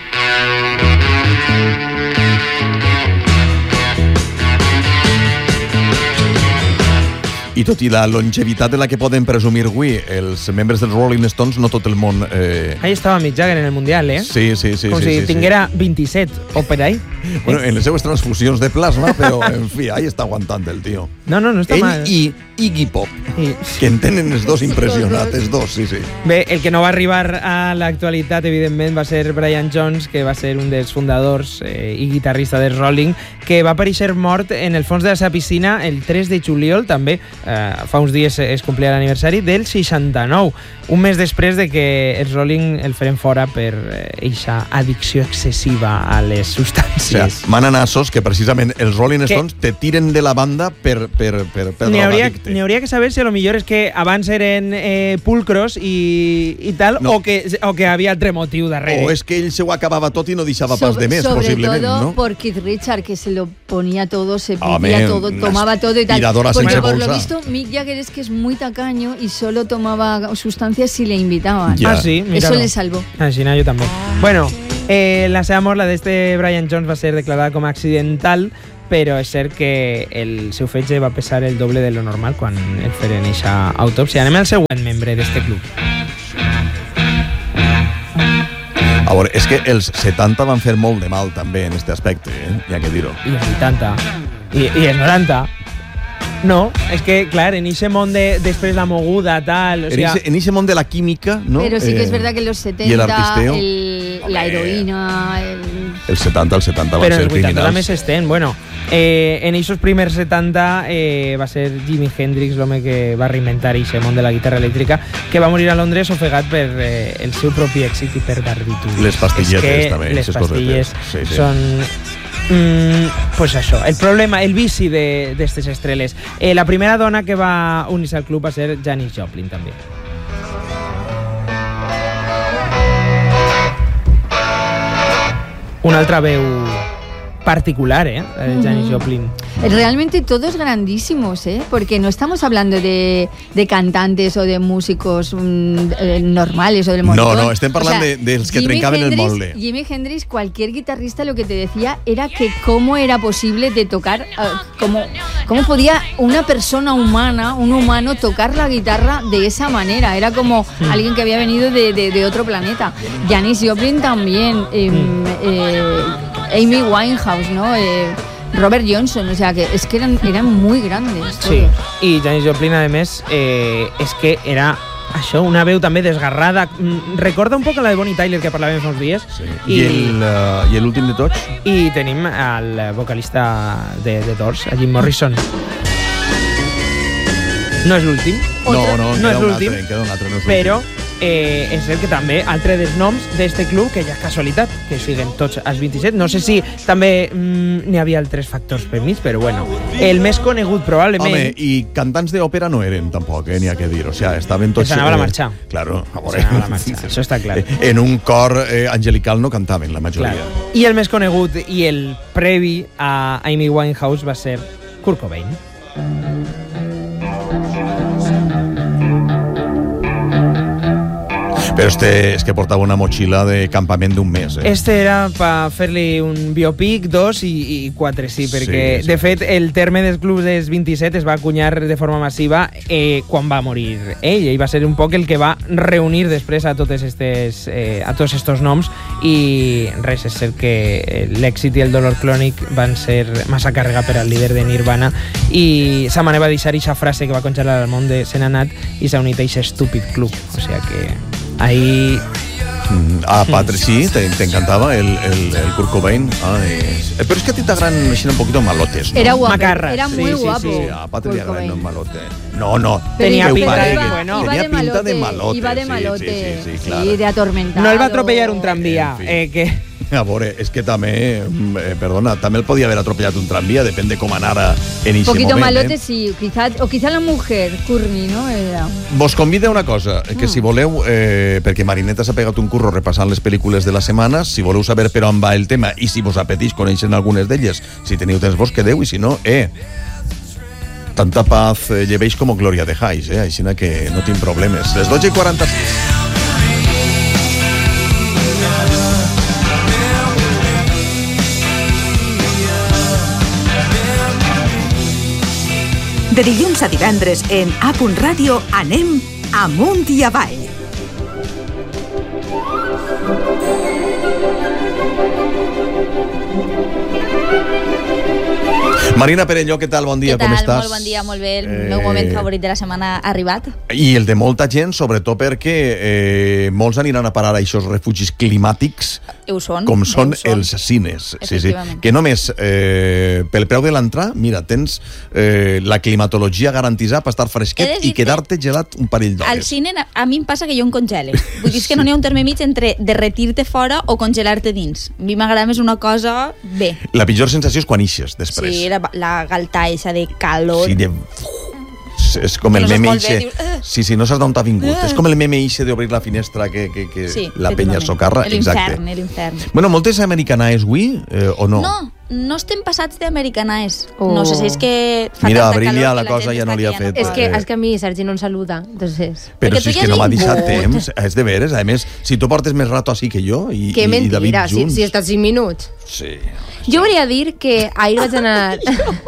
I tot i la longevitat de la que poden presumir avui els membres dels Rolling Stones, no tot el món... Ahí estava Mick Jagger en el Mundial, ¿eh? Sí. Com si tinguera 27 o per ahí. Bueno, en les seues transfusions de plasma, però, en fi, ahí està aguantant el tio. No està mal. Ell i Iggy Pop, que en tenen els dos impressionats, els dos, sí. Bé, el que no va arribar a l'actualitat, evidentment, va ser Brian Jones, que va ser un dels fundadors i guitarrista dels Rolling, que va aparèixer mort en el fons de la seva piscina el 3 de juliol, també, fa uns dies es complia l'aniversari del 69, un mes després de que els Rolling el feren fora per eixa addicció excessiva a les substàncies. O sea, mananassos que precisament els Rolling Stones te tiren de la banda per n'hi hauria que saber si a lo millor és que abans eren pulcros i tal, no. o que havia altre motiu darrere. O és que ell se ho acabava tot i no deixava pas de més, posiblement, todo, ¿no? Por Keith Richards, que se lo ponía todo, se metía todo, tomaba todo y tal. Porque por lo visto Mick Jagger es que es muy tacaño y solo tomaba sustancias si le invitaban. Ya. Ah, sí, míralo. Eso le salvó. Així, jo també. Bueno, la seva mort, la d'este Brian Jones, va ser declarada com a accidental, però és cert que el seu fetge va pesar el doble de lo normal quan el feren eixa autòpsia. Anem al següent membre d'este club. A veure, és que els 70 van fer molt de mal també en aquest aspecte, hi ha que dir-ho. I els 80. I els 90. No, és que, clar, en eixe món després la moguda, tal... O sea, en eixe món de la química, ¿no? Pero sí que es verdad que en los 70 la heroïna... El 70 van ser criminals. Però els 80 també s'estén. Bueno, en aquests primers 70 va ser Jimi Hendrix l'home que va reinventar eixe món de la guitarra elèctrica, que va morir a Londres ofegat per el seu propi èxit i per barbitud. Les pastilletes, també. Les pastilles són... pues això, el problema, el vici d'estes estreles. La primera dona que va unir-se al club va ser Janis Joplin, també. Una altra veu particular, Janis Joplin. Realmente todos grandísimos, porque no estamos hablando de cantantes o de músicos normales o del montón. No, estem parlant dels que trencaven el molde. Jimi Hendrix, cualquier guitarrista lo que te decía era que cómo era posible de tocar, cómo podía una persona humana, un humano, tocar la guitarra de esa manera. Era como alguien que había venido de otro planeta. Janis Joplin también, Amy Winehouse, ¿no? Robert Johnson, o sea, que es que eran muy grandes todos. Sí, i Janis Joplin, a més, és que era això, una veu també desgarrada. Recorda un poc a la de Bonnie Tyler que parlàvem fa uns dies. Sí. I l'últim de tots? I tenim el vocalista de Doors, a Jim Morrison. No és l'últim. No és l'últim, queda un altre, no és l'últim. Però és cert que també altre dels noms d'este club, que ja és casualitat que siguen tots als 27, no sé si també n'hi havia altres factors per mig, però bueno, el més conegut probablement... Home, i cantants d'òpera no eren tampoc, n'hi ha que dir, o sea, estaven tots... S'anava a la marxa. Claro, a veure... S'anava a la marxa, això està clar. En un cor angelical no cantaven, la majoria. Clar. I el més conegut i el previ a Amy Winehouse va ser Kurt Cobain. Però és que portava una motxilla de campament d'un mes. Este era per fer-li un biopic, 2 i 4, sí, perquè sí. De fet el terme dels clubs dels 27 es va acunyar de forma massiva quan va morir ell, i va ser un poc el que va reunir després a tots estos noms, i res, és cert que l'èxit i el dolor clònic van ser massa càrrega per al líder de Nirvana, i sa manera va deixar eixa frase que va congelar al món de se n'ha anat i s'ha unit a eixe estúpid club, o sea que ahí... Padre, sí, t'encantava el Kurt Cobain. Però és que a ti t'agraden així un poquito malotes, ¿no? Era guapo, Macarras. era muy guapo. Sí, a Padre li agraden un malote. No. Tenía pinta de malote. Iba de malote, sí, claro. Sí, de atormentado. No el va atropellar un tranvía, que... A veure, és que també, perdona, també el podia haver atropellat un tramvia, depèn de com anara en eixe moment. Un poquito malote, sí, quizá la mujer, Courtney, ¿no? Vos convida una cosa, que si voleu, perquè Marineta s'ha pegat un curro repassant les pel·lícules de la setmana, si voleu saber per on va el tema i si vos apeteix conèixer algunes d'elles, si teniu temps vos quedeu, i si no, tanta paz llevéis como Gloria dejáis, així que no tinc problemes. Les 12:46. De dilluns a divendres en A.Ràdio anem amunt i avall. Marina Perelló, què tal? Bon dia, com estàs? Molt bon dia, molt bé. El meu moment favorit de la setmana ha arribat. I el de molta gent, sobretot perquè molts aniran a parar a aquests refugis climàtics com són els cines. Sí. Que només pel preu de l'entrar, mira, tens la climatologia garantida per estar fresquet i quedar-te gelat un parell d'hores. Al cine a mi em passa que jo em congele. Vull dir que no n'hi ha un terme mig entre derretir-te fora o congelar-te dins. A mi m'agrada més una cosa bé. La pitjor sensació és quan ixes després. Sí, la galtaixa de calor. Sí, és com el meme ixe. Sí, no saps d'on t'ha vingut. És com el meme ixe d'obrir la finestra que la penya socarra. L'infern. Bueno, moltes americanaes avui, o no? No estem passats d'americanaes. No sé si és que fa mira, tanta Abrilia, calor la cosa ja no li ha fet. És que a mi Sergi no em saluda, entonces... Però si és que no m'ha deixat temps, és de veres. A més, si tu portes més rato així que jo i David junts... Si estàs 5 minuts. Sí. Jo volia dir que ahir vaig anar...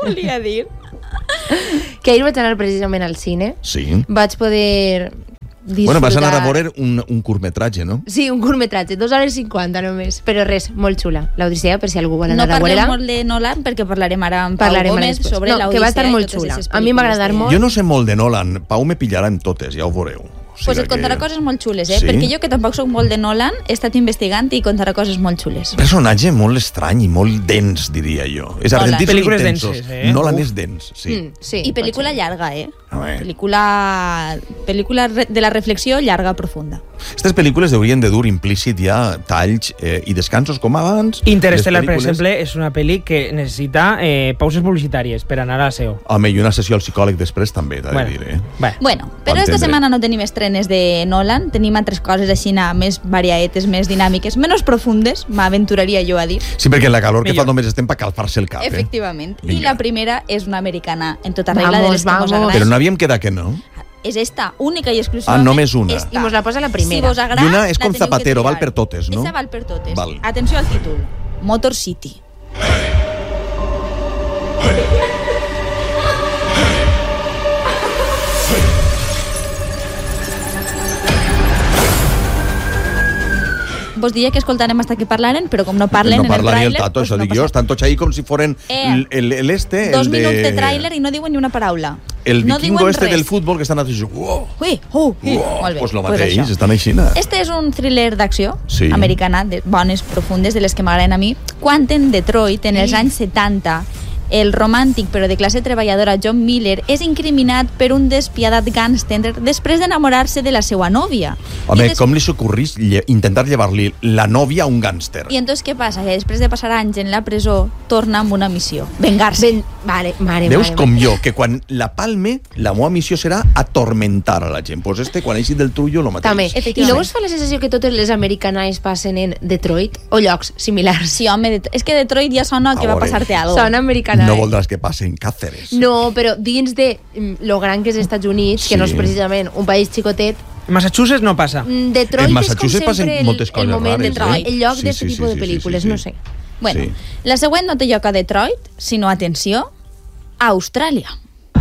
que ahir vaig anar precisament al cine. Sí. Vaig poder disfrutar... Bueno, vas anar a veure un curtmetratge, no? Sí, un curtmetratge, 2 hores 50 només. Però res, molt xula. L'Odissea, per si algú vol anar a veure-la. No parlem molt de Nolan perquè parlarem ara amb Pau Gómez sobre l'Odissea. Que va estar molt xula. A mi m'ha agradat molt. Jo no sé molt de Nolan. Pau me pillarà en totes, ja ho veureu. Pues et contarà coses molt xules, Sí? perquè jo, que tampoc soc molt de Nolan, he estat investigant i contarà coses molt xules. Personatge molt estrany i molt dens, diria jo. És argentí, són intensos. Denses, Nolan és dens, sí. I pel·lícula llarga, Pel·lícula de la reflexió llarga, profunda. Aquestes pel·lícules haurien de dur implícit ja talls i descansos com abans. Interstellar, per exemple, és una pel·li que necessita pauses publicitàries per anar a la SEO. Home, i una sessió al psicòleg després també, t'ha de dir, Bueno, però esta setmana no tenim estrenes de Nolan, tenim altres coses així més variaetes, més dinàmiques, menys profundes, m'aventuraria jo a dir. Sí, perquè la calor que fa només estem per calfar-se el cap. Efectivament. I la primera és una americana en tota regla de les que mos agrada. Però no havíem quedat que no? És esta, única i exclusivament. Només una. I mos la posa la primera. Si vos agrada, I una és com Zapatero, val per totes, no? Esta val per totes. Atenció al títol. Motor City. Vos diria que escoltarem hasta que parlaren, però com no parlen en el tràiler... No parla ni el tato, això dic jo. Estan tots ahí com si foren l'este... 2 minuts de tràiler i no diuen ni una paraula. El vikingo este del futbol que estan a dir... Molt bé. Pues lo mateix, estan així. Este és un thriller d'acció americana, de bones, profundes, de les que m'agraden a mi. Quan en Detroit, en els anys 70... el romàntic però de classe treballadora John Miller és incriminat per un despiadat gàngster després d'enamorar-se de la seva nòvia. Home, com li s'ocorrís intentar llevar-li la nòvia a un gàngster? I entonces què passa? Que després de passar anys en la presó torna amb una missió, vengar-se. Veus com jo, que quan la palme la meva missió serà atormentar a la gent. Pues quan eixit del trullo lo mateix. També. I no us fa la sensació que totes les americanes passen en Detroit o llocs similars? Sí, home, és que Detroit ja sona que va passar-te alguna cosa. Sona americana. No voldràs que passi en Cáceres. No, però dins de lo gran que és Estats Units, que no és precisament un país xicotet. Massachusetts no passa. Detroit és com sempre el moment d'entrar, el lloc d'aquest tipus de pel·lícules, no sé. Bueno, la següent no té lloc a Detroit, sinó, atenció, a Austràlia.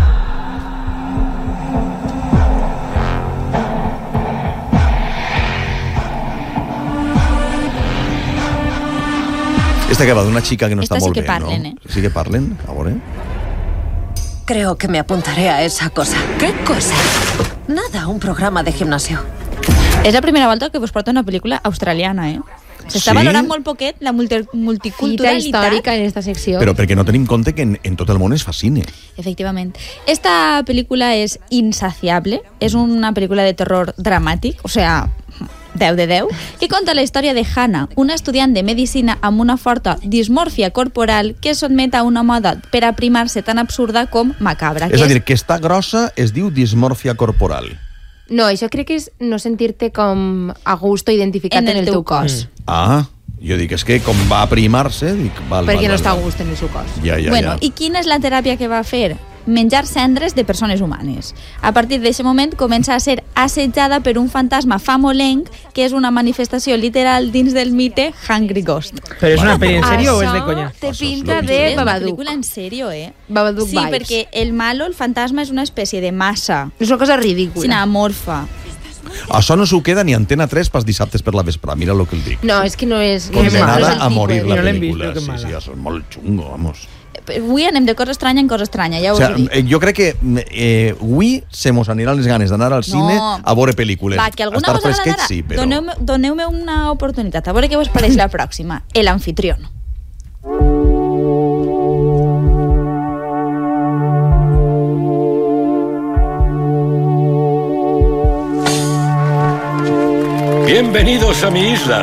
Esta que va d'una xica que no està molt bé, parlen, ¿no? Sí que parlen, a veure. Creo que me apuntaré a esa cosa. ¿Qué cosa? Nada, un programa de gimnasio. És la primera volta que vos porta una pel·lícula australiana, S'està valorant molt poquet la multiculturalitat històrica en esta secció. Però perquè no tenim compte que en tot el món es fa cine. Efectivament. Esta pel·lícula és insaciable, és una pel·lícula de terror dramàtic, o sea, 10 de 10, que conta la història de Hannah, una estudiant de medicina amb una forta dismòrfia corporal que es sotmet a una moda per aprimar-se tan absurda com macabra. És a dir, que està grossa es diu dismòrfia corporal. No, això crec que és no sentir-te com a gust o identificat en el teu cos. Jo dic, és que com va aprimar-se... Perquè no està a gust en el seu cos. Bueno, i quina és la teràpia que va fer? Menjar cendres de persones humanes. A partir d'aquest moment comença a ser assetjada per un fantasma famolenc que és una manifestació literal dins del mite Hungry Ghost. Però és una pel·li en sèrio o és de conya? Te pinta de Babadook. És una pel·lícula en sèrio, Babadook sí, vibes. perquè el malo, el fantasma, és una espècie de massa. És una cosa ridícula. Sinamorfa. Això no s'ho queda ni Antena 3 pels dissabtes per la vespre, mira el que el dic. No, és que no és... Condenada a morir la pel·lícula. Sí, això és molt xungo, vamos. Avui anem de cosa estranya en cosa estranya, ja us ho dic. Jo crec que avui se mos aniran les ganes d'anar al cine a veure pel·lícules. Va, que alguna cosa agradarà. Sí, però... Doneu-me una oportunitat, a veure què us pareix la pròxima. El anfitrión. Bienvenidos a mi isla.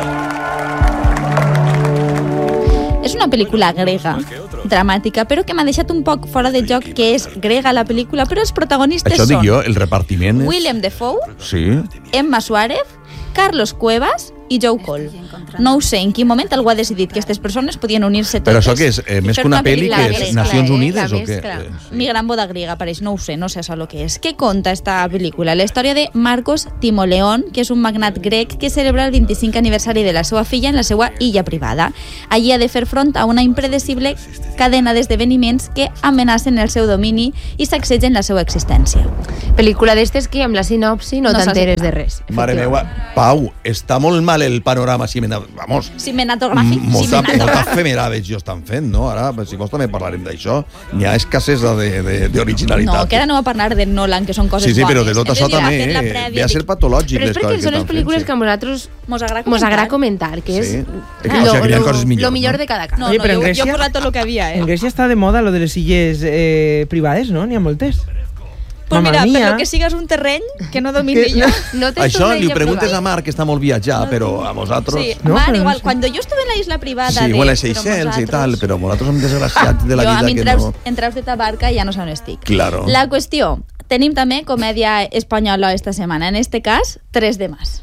És una pel·lícula grega, dramàtica, però que m'ha deixat un poc fora de joc, que és grega la pel·lícula, però els protagonistes són... Això dic jo, el repartiment és... William Dafoe, sí. Emma Suárez, Carlos Cuevas i Joe Cole. No ho sé en quin moment algú ha decidit que aquestes persones podien unir-se totes. Però això què és? Més que una pel·li que és Nacions Unides o què? Mi gran boda griega, pareix, no ho sé, no sé això el que és. Què conta esta pel·lícula? La història de Marcos Timoleón, que és un magnat grec que celebra el 25 aniversari de la seva filla en la seva illa privada. Allí ha de fer front a una impredecible cadena d'esdeveniments que amenacen el seu domini i sacsegen la seva existència. Pel·lícula d'estes que amb la sinopsi no t'enteres de res. Mare meva, Pau, està molt mal el panorama cinematogràfic. Moltes femerades jo estan fent, no? Ara, si vols també parlarem d'això. N'hi ha escasses d'originalitat. No, que ara no va parlar de Nolan, que són coses bones. Sí, però de tot això també, ve a ser patològic. Però és perquè són les pel·lícules que a nosaltres mos agrada comentar, que és lo millor de cada cas. No, jo he posat tot el que havia. En Grècia està de moda lo de les illes privades, no? N'hi ha moltes. Pues mira, per lo que sigues un terreny que no domini jo. Això li ho preguntes a Marc, que està molt viatjar, però a vosaltres... Sí, Marc, igual, quan jo estuve en la isla privada... Sí, igual a Seychelles i tal, però vosaltres som desgraciats de la vida que no... Entraus de tabarca i ja no sé on estic. Claro. La qüestió, tenim també comèdia espanyola esta setmana, en este cas, 3 de más.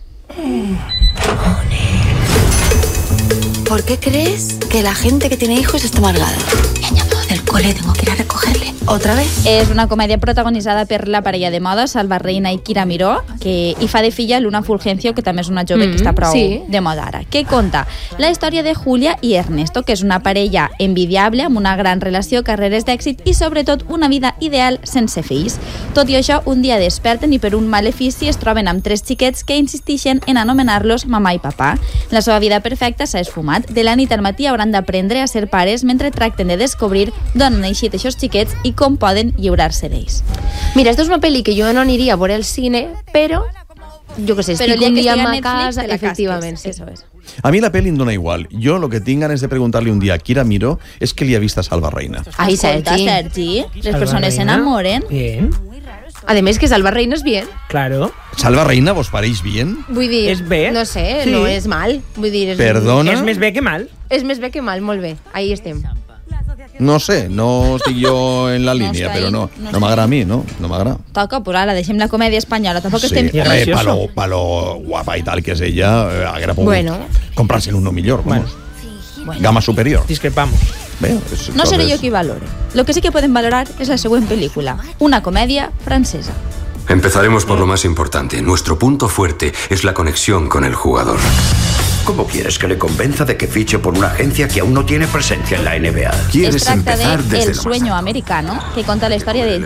¿Por qué crees que la gente que tiene hijos está amargada? Me han llamado del cole, tengo que ir a recogerle. ¿Otra vez? És una comèdia protagonitzada per la parella de moda, Salva Reina i Kira Miró, que hi fa de filla Luna Fulgencio, que també és una jove que està prou de moda ara. Què conta? La història de Julia i Ernesto, que és una parella envidiable, amb una gran relació, carreres d'èxit i, sobretot, una vida ideal sense fills. Tot i això, un dia desperten i per un malefici es troben amb 3 xiquets que insistixen en anomenar-los mamà i papà. La seva vida perfecta s'ha esfumat. De la nit al matí hauran d'aprendre a ser pares mentre tracten de descobrir d'on han eixit aquests xiquets i com poden lliurar-se d'ells. Mira, esto és una pel·li que jo no aniria a veure al cine, però jo què sé, estic un dia a casa, efectivament. Sí. A mi la pel·li em dona igual. Jo lo que tinc ganes de preguntar-li un dia a Kira Miró és que li ha vist a Salva Reina. Ai, Sergi, les persones s'enamoren. Bien. Ademés que Salva Reina és bien. Claro. Salva Reina vos pareix bien? Vull dir, és bé. No sé, no és mal. Vull dir, perdona? És més bé que mal. És més bé que mal, molt bé. Ahí estem. No sé, no estic jo en la línia, però no m'agrada a mi, no m'agrada. Toca, pues ara, deixem la comèdia espanyola, tampoc estem... Sí, palo guapa i tal que és ella, haguera pogut comprar-se uno millor, vamos. Gama superior. Discrepamos. No seré yo qui valore. Lo que sí que pueden valorar es la següent película, una comedia francesa. Empezaremos por lo más importante. Nuestro punto fuerte es la conexión con el jugador. ¿Cómo quieres que le convenza de que fiche por una agencia que aún no tiene presencia en la NBA? ¿Quieres empezar desde El sueño americano, que conta la història de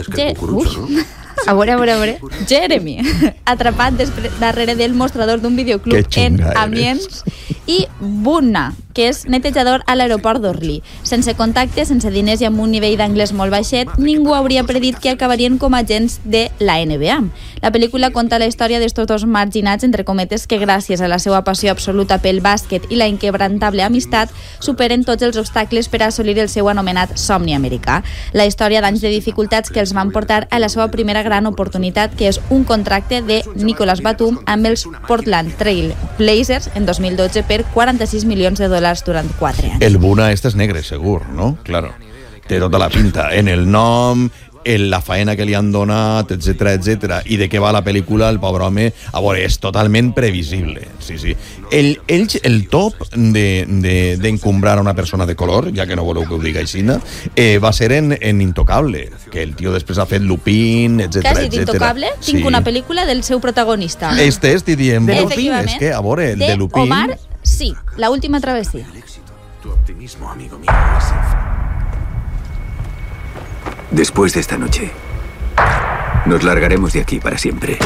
Jeremy, atrapat darrere del mostrador d'un videoclub en Amiens, i Bunna, que és netejador a l'aeroport d'Orly. Sense contacte, sense diners i amb un nivell d'anglès molt baixet, ningú hauria predit que acabarien com a agents de la NBA. La pel·lícula conta la història d'estos dos marginats, entre cometes, que gràcies a la seva passió absoluta pel bàsquet i la inquebrantable amistat superen tots els obstacles per assolir el seu anomenat somni americà. La història d'anys de dificultats que els van portar a la seva primera gran oportunitat, que és un contracte de Nicolas Batum amb els Portland Trail Blazers en 2012 per $46 milions durant 4 anys. El Buna este és negre, segur, no? Claro. Té tota la pinta. En el nom, en la faena que li han donat, etc. I de què va la pel·lícula, el pobre home, a veure, és totalment previsible. Sí. El top d'encumbrar a una persona de color, ja que no voleu que ho digui així, va ser en Intocable, que el tio després ha fet Lupin, etc. Que has dit Intocable? Tinc una pel·lícula del seu protagonista. Estic dient Lupin, és que, a veure, el de Lupin... Omar, sí, La última travesía. Tu optimismo, amigo mío, es después de esta noche, nos largaremos de aquí para siempre.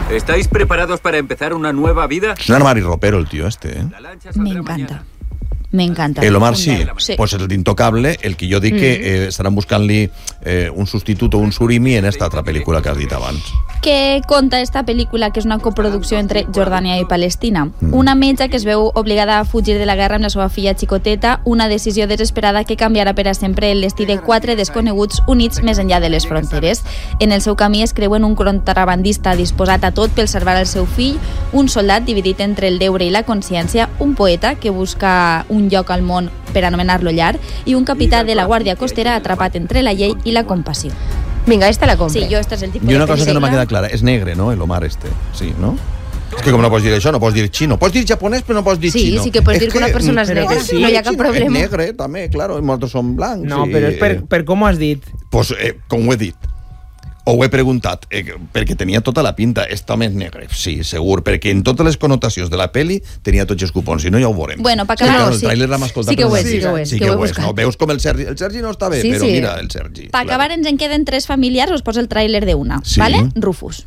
¿Estáis preparados para empezar una nueva vida? Es un armari ropero el tío este, Me encanta. m'encanta. El Omar sí, pues el d'Intocable, el que jo dic que estaran buscant-li un substitut o un surimi en esta altra pel·lícula que has dit abans. Què conta esta pel·lícula, que és una coproducció entre Jordània i Palestina? Una metge que es veu obligada a fugir de la guerra amb la seva filla xicoteta, una decisió desesperada que canviarà per a sempre el destí de 4 desconeguts units més enllà de les fronteres. En el seu camí es creuen un contrabandista disposat a tot per salvar el seu fill, un soldat dividit entre el deure i la consciència, un poeta que busca un lloc al món per anomenar-lo llar i un capità de la Guàrdia Costera atrapat entre la llei i la compassió. Vinga, esta la compre. Sí, jo este és el tipus I una de cosa que no m'ha pel·lícula. quedat clara, és negre, no?, el Omar este, sí, no? És que com no pots dir això, no pots dir xino. Pots dir japonès, però no pots dir xino. Sí, sí que pots dir que una persona és negra. No hi ha cap problema. És negre, també, claro, i molts són blancs. No, però és per com ho has dit. Pues, com ho he dit. O ho he preguntat, perquè tenia tota la pinta. Este home és negre, sí, segur, perquè en totes les connotacions de la peli tenia tots els cupons, si no ja ho veurem. Bueno, per acabar... El tràiler l'hem escoltat. Sí que ho és, sí que ho és. Sí que ho és, no? Veus com el Sergi no està bé, però mira, el Sergi. Per acabar ens en queden 3 familiars, us poso el tràiler d'una, Sí. ¿vale? Rufus.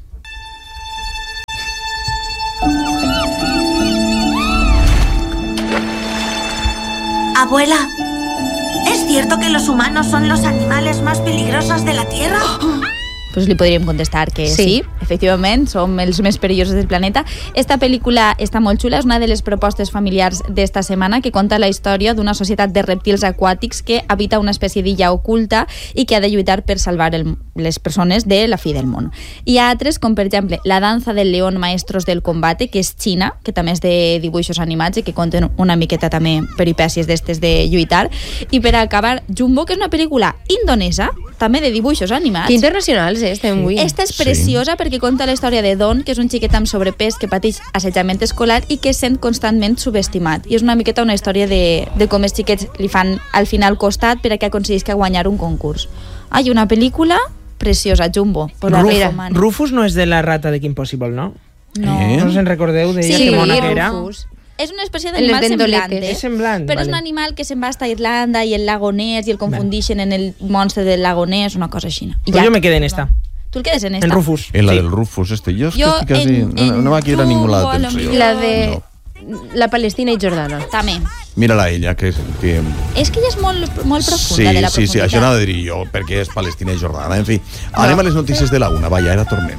Abuela, ¿es cierto que los humanos son los animales más peligrosos de la Tierra? Pues li podríem contestar que sí, efectivament, som els més perillosos del planeta. Esta pel·lícula està molt xula, és una de les propostes familiars d'esta setmana que conta la història d'una societat de rèptils aquàtics que habita una espècie d'illa oculta i que ha de lluitar per salvar les persones de la fi del món. Hi ha altres, com per exemple La danza del león maestros del combate, que és xina, que també és de dibuixos animats i que conten una miqueta també peripècies d'estes de lluitar. I per acabar, Jumbo, que és una pel·lícula indonesa, també de dibuixos animats. Que internacionals, estem avui. Esta és preciosa perquè conta la història de Don, que és un xiquet amb sobrepès que pateix assetjament escolar i que es sent constantment subestimat. I és una miqueta una història de com els xiquets li fan al final costat per a que aconseguisca guanyar un concurs. Ai, una pel·lícula preciosa, Jumbo. Pues la recomano. Rufus no és de la rata de Kim Possible, no? No. No us en recordeu d'ella, que mona que era? Rufus. És una espècie d'animal semblant, És semblant, però és un animal que se'n va estar a Irlanda i el lago Ness i el confundixen en el monstre del lago Ness, una cosa així. Pues jo me quedé en esta. Tu el quedes en esta? En Rufus. En la del Rufus, este. Jo estic quasi... No m'ha quedat ninguna atenció. La de la Palestina i Jordana. També. Mira-la ella, que... És que ella és molt profunda, Sí, de la sí, profunditat. això no ha de dir jo, perquè és Palestina i Jordana. En fi, anem a les notícies de la una. Vaya, ara tornem.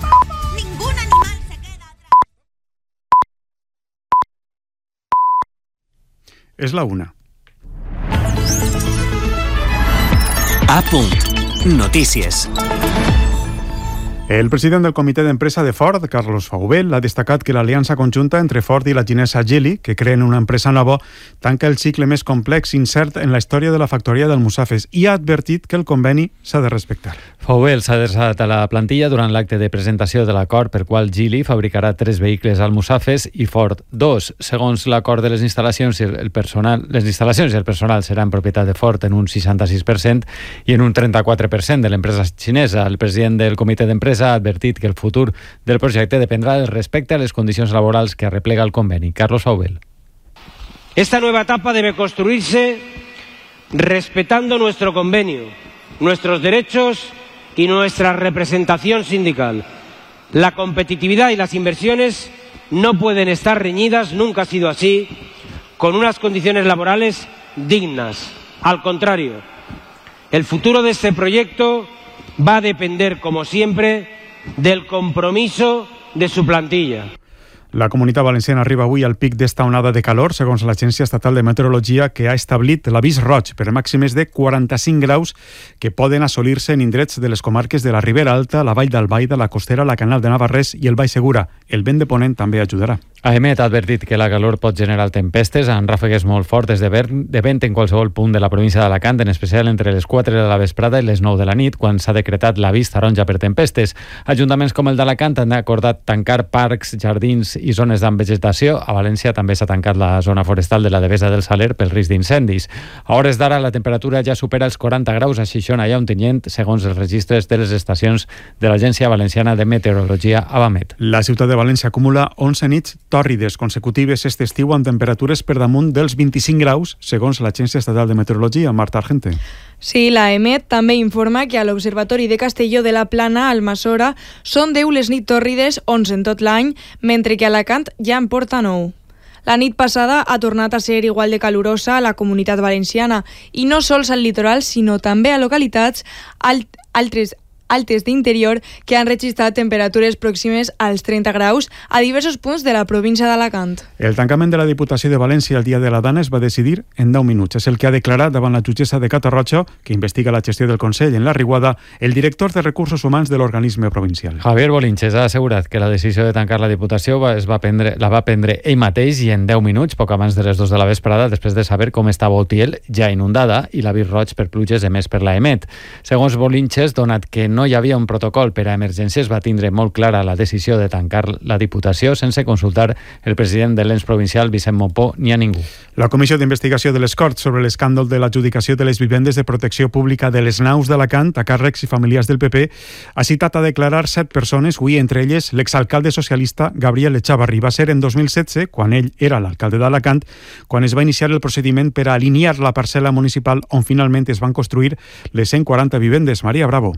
És la una. A punt. Notícies. El president del comitè d'empresa de Ford, Carlos Faubel, ha destacat que l'aliança conjunta entre Ford i la xinesa Geely, que creen una empresa nova, tanca el cicle més complex i incert en la història de la factoria del Musafes i ha advertit que el conveni s'ha de respectar. Faubel s'ha adreçat a la plantilla durant l'acte de presentació de l'acord per qual Geely fabricarà 3 vehicles al Musafes i Ford 2. Segons l'acord de les instal·lacions i el personal, les instal·lacions i el personal seran propietat de Ford en un 66% i en un 34% de l'empresa xinesa. El president del comitè d'empresa ha advertit que el futur del projecte dependrà del respecte a les condicions laborals que arreplega el conveni. Carlos Faubel. Esta nueva etapa debe construirse respetando nuestro convenio, nuestros derechos y nuestra representación sindical. La competitividad y las inversiones no pueden estar reñidas, nunca ha sido así, con unas condiciones laborales dignas. Al contrario, el futuro de este proyecto va a depender, como siempre, del compromiso de su plantilla. La Comunitat Valenciana arriba avui al pic d'esta onada de calor, segons l'Agència Estatal de Meteorologia, que ha establit l'avís roig per màximes de 45 graus que poden assolir-se en indrets de les comarques de la Ribera Alta, la Vall d'Albaida, la Costera, la Canal de Navarrés i el Baix Segura. El vent de ponent també ajudarà. AEMET ha advertit que la calor pot generar tempestes amb ràfegues molt fortes de vent en qualsevol punt de la província d'Alacant, en especial entre les 4 de la vesprada i les 9 de la nit, quan s'ha decretat l'avís taronja per tempestes. Ajuntaments com el d'Alacant han acordat tancar parcs, jardins i zones amb vegetació. A València també s'ha tancat la zona forestal de la Devesa del Saler pel risc d'incendis. A hores d'ara la temperatura ja supera els 40 graus a Xixona i a Ontinyent, segons els registres de les estacions de l'Agència Valenciana de Meteorologia, AVAMET. La ciutat de València acumula 11 nits tòrrides consecutives aquest estiu amb temperatures per damunt dels 25 graus, segons l'Agència Estatal de Meteorologia. Marta Argente. Sí, l'AEMET també informa que a l'Observatori de Castelló de la Plana, al Almassora, són 10 les nits tòrrides, 11 en tot l'any, mentre que a Alacant ja en porta 9. La nit passada ha tornat a ser igual de calurosa a la Comunitat Valenciana i no sols al litoral, sinó també a localitats altes d'interior que han registrat temperatures pròximes als 30 graus a diversos punts de la província d'Alacant. El tancament de la Diputació de València el dia de la Dana es va decidir en 10 minuts. És el que ha declarat davant la jutgessa de Catarroja, que investiga la gestió del Consell en la Riuada, el director de Recursos Humans de l'organisme provincial. Javier Bolinches ha assegurat que la decisió de tancar la Diputació la va prendre ell mateix i en 10 minuts, poc abans de les 2 de la vesprada, després de saber com estava Utiel, ja inundada, i l'avís roig per pluges emès per la EMET. Segons Bolinches, donat que no hi havia un protocol per a emergències, va tindre molt clara la decisió de tancar la Diputació sense consultar el president de l'ens provincial, Vicent Mopó, ni a ningú. La Comissió d'Investigació de les Corts sobre l'escàndol de l'adjudicació de les vivendes de protecció pública de les naus d'Alacant a càrrecs i familiars del PP ha citat a declarar 7 persones, avui entre elles l'exalcalde socialista Gabriel Echavarri. Va ser en 2016, quan ell era l'alcalde d'Alacant, quan es va iniciar el procediment per a alinear la parcel·la municipal on finalment es van construir les 140 vivendes. Maria Bravo.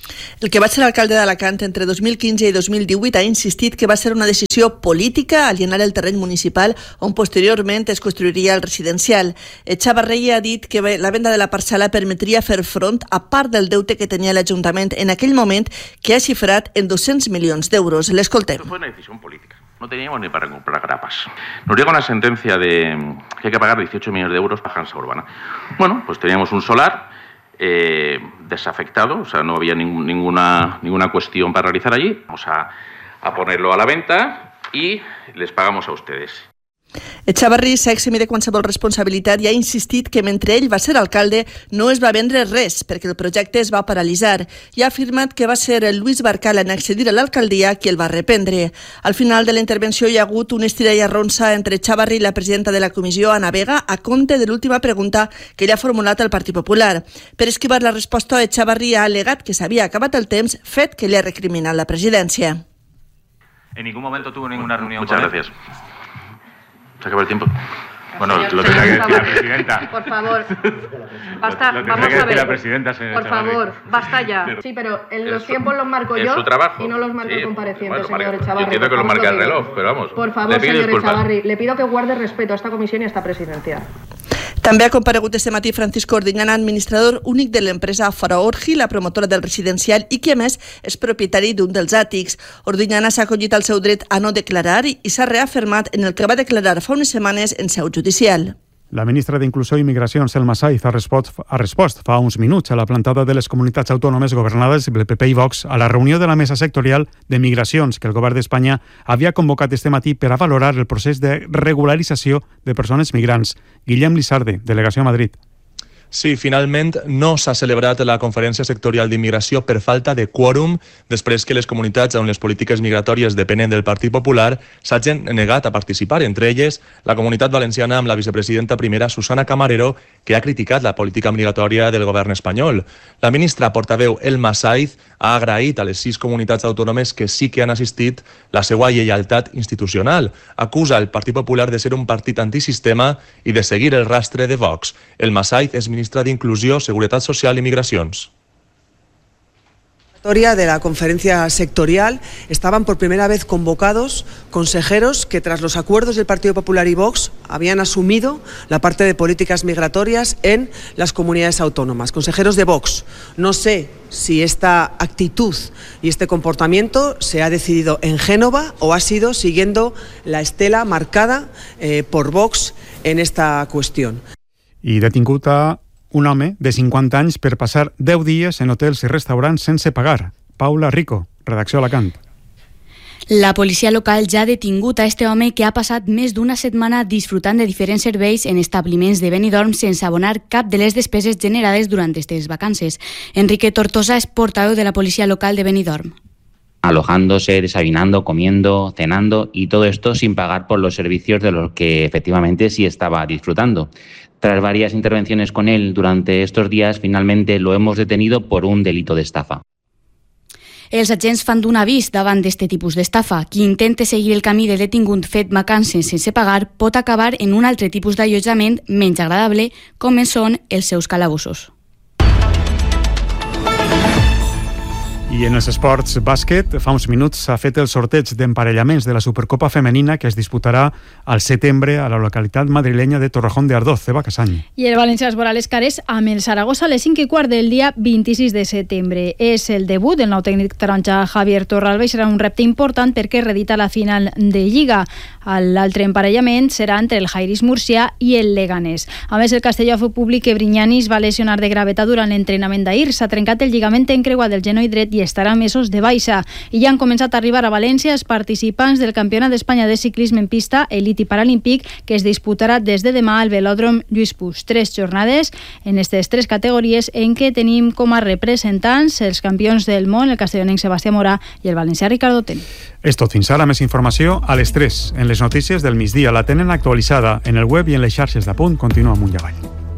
El que va ser alcalde d'Alacant entre 2015 i 2018 ha insistit que va ser una decisió política alienar el terreny municipal on posteriorment es construiria el residencial. Echavarri ha dit que la venda de la parcel·la permetria fer front a part del deute que tenia l'Ajuntament en aquell moment, que ha xifrat en 200 milions d'euros. L'escoltem. Fue una decisión política. No teníamos ni para comprar grapas. Nos llega una sentencia de que hay que pagar 18 millones de euros para Hansa Urbana. Bueno, pues teníamos un solar desafectado, o sea, no había ninguna cuestión para realizar allí. Vamos a ponerlo a la venta y les pagamos a ustedes. Echavarri s'ha eximit de qualsevol responsabilitat i ha insistit que mentre ell va ser alcalde no es va vendre res perquè el projecte es va paralitzar i ha afirmat que va ser el Lluís Barcal en accedir a l'alcaldia qui el va reprendre. Al final de la intervenció hi ha hagut un estira i arronsa entre Echavarri i la presidenta de la comissió, Ana Vega, a compte de l'última pregunta que ell ha formulat al Partit Popular. Per esquivar la resposta, Echavarri ha al·legat que s'havia acabat el temps, fet que li ha recriminat la presidència. En ningún momento tuvo ninguna reunión. Muchas gracias. Se acaba el tiempo. Bueno, lo tendrá que decir la presidenta. Por favor. Basta, vamos a ver. La presidenta, por favor, basta ya. Sí, pero los tiempos los marco yo y no los marco el compareciente, señor Echavarri. Entiendo que lo marca el reloj, pero vamos. Por favor, señor Echavarri, le pido que guarde respeto a esta comisión y a esta presidencia. També ha comparegut este matí Francisco Ordiñana, administrador únic de l'empresa Faraorgi, la promotora del residencial, i que, a més, és propietari d'un dels àtics. Ordiñana s'ha acollit al seu dret a no declarar i s'ha reafirmat en el que va declarar fa unes setmanes en seu judicial. La ministra d'Inclusió i Migracions, Selma Saiz, ha respost fa uns minuts a la plantada de les comunitats autònomes governades pel PP i Vox a la reunió de la mesa sectorial de migracions que el govern d'Espanya havia convocat este matí per a valorar el procés de regularització de persones migrants. Guillem Lizarde, Delegació a Madrid. Sí, finalment no s'ha celebrat la conferència sectorial d'immigració per falta de quòrum després que les comunitats on les polítiques migratòries depenen del Partit Popular s'hagin negat a participar, entre elles la Comunitat Valenciana amb la vicepresidenta primera Susana Camarero, que ha criticat la política migratòria del govern espanyol. La ministra portaveu Elma Saiz ha agraït a les 6 comunitats autònomes que sí que han assistit la seva lleialtat institucional. Acusa el Partit Popular de ser un partit antisistema i de seguir el rastre de Vox. Elma Saiz és ministra d'Inclusió, Seguretat Social i Migracions. De la conferencia sectorial estaban por primera vez convocados consejeros que tras los acuerdos del Partido Popular y Vox habían asumido la parte de políticas migratorias en las comunidades autónomas, consejeros de Vox. No sé si esta actitud y este comportamiento se ha decidido en Génova o ha sido siguiendo la estela marcada por Vox en esta cuestión. I detingut a un home de 50 anys per passar 10 dies en hotels i restaurants sense pagar. Paula Rico, redacció Alacant. La policia local ja ha detingut a este home que ha passat més d'una setmana disfrutant de diferents serveis en establiments de Benidorm sense abonar cap de les despeses generades durant aquestes vacances. Enrique Tortosa és portaveu de la policia local de Benidorm. Alojándose, desayunando, comiendo, cenando y todo esto sin pagar por los servicios de los que efectivamente sí estaba disfrutando. Tras varias intervenciones con él durante estos días, finalmente lo hemos detenido por un delito de estafa. Els agents fan d'un avís davant d'aquest tipus d'estafa. Qui intente seguir el camí del detingut fet vacances sense pagar pot acabar en un altre tipus d'allotjament menys agradable, com són els seus calabossos. I en els esports bàsquet, fa uns minuts s'ha fet el sorteig d'emparellaments de la Supercopa Femenina que es disputarà al setembre a la localitat madrilenya de Torrejón de Ardoz. Eva Casany. I el València es veurà les cares amb el Saragossa a les 5:15 del dia 26 de setembre. És el debut del nou tècnic taronja Javier Torralba i serà un repte important perquè redita la final de Lliga. L'altre emparellament serà entre el Jairis Murcia i el Leganés. A més, el Castelló ha fet públic que Brignani es va lesionar de gravetat durant l'entrenament d'ahir. S'ha trencat el lligament encreuat del genoll dret i estarà mesos de baixa. I ja han començat a arribar a València els participants del Campionat d'Espanya de ciclisme en pista elit i paralímpic que es disputarà des de demà al velòdrom Lluís Puig. 3 jornades en aquestes 3 categories en què tenim com a representants els campions del món, el castellonenc Sebastià Morà i el valencià Ricardo Ten. És tot. Fins ara, més informació a les 3 en les notícies del migdia. La tenen actualitzada en el web i en les xarxes d'Apunt. Continua amunt i avall.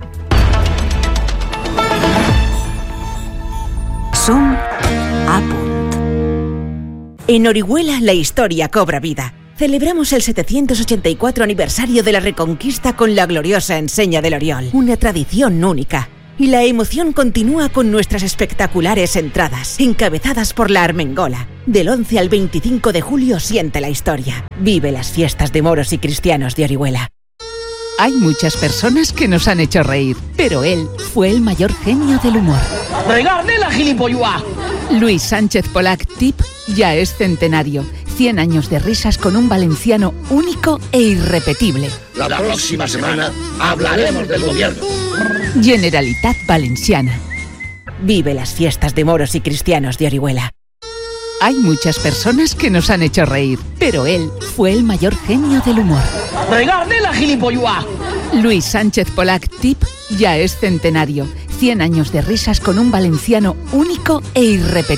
Som a punt. En Orihuela la historia cobra vida. Celebramos el 784 aniversario de la Reconquista con la gloriosa enseña del Oriol, una tradición única. Y la emoción continúa con nuestras espectaculares entradas, encabezadas por la Armengola. Del 11 al 25 de julio siente la historia. Vive las fiestas de moros y cristianos de Orihuela. Hay muchas personas que nos han hecho reír, pero él fue el mayor genio del humor. ¡Regarde la gilipollua! Luis Sánchez Polac, TIP, ya es centenario. 100 años de risas con un valenciano único e irrepetible. La próxima semana hablaremos del gobierno. Generalitat Valenciana. Vive las fiestas de moros y cristianos de Orihuela. Hay muchas personas que nos han hecho reír, pero él fue el mayor genio del humor. ¡Regarde la gilipollua! Luis Sánchez Polac, TIP, ya es centenario. 100 años de risas con un valenciano único e irrepetible.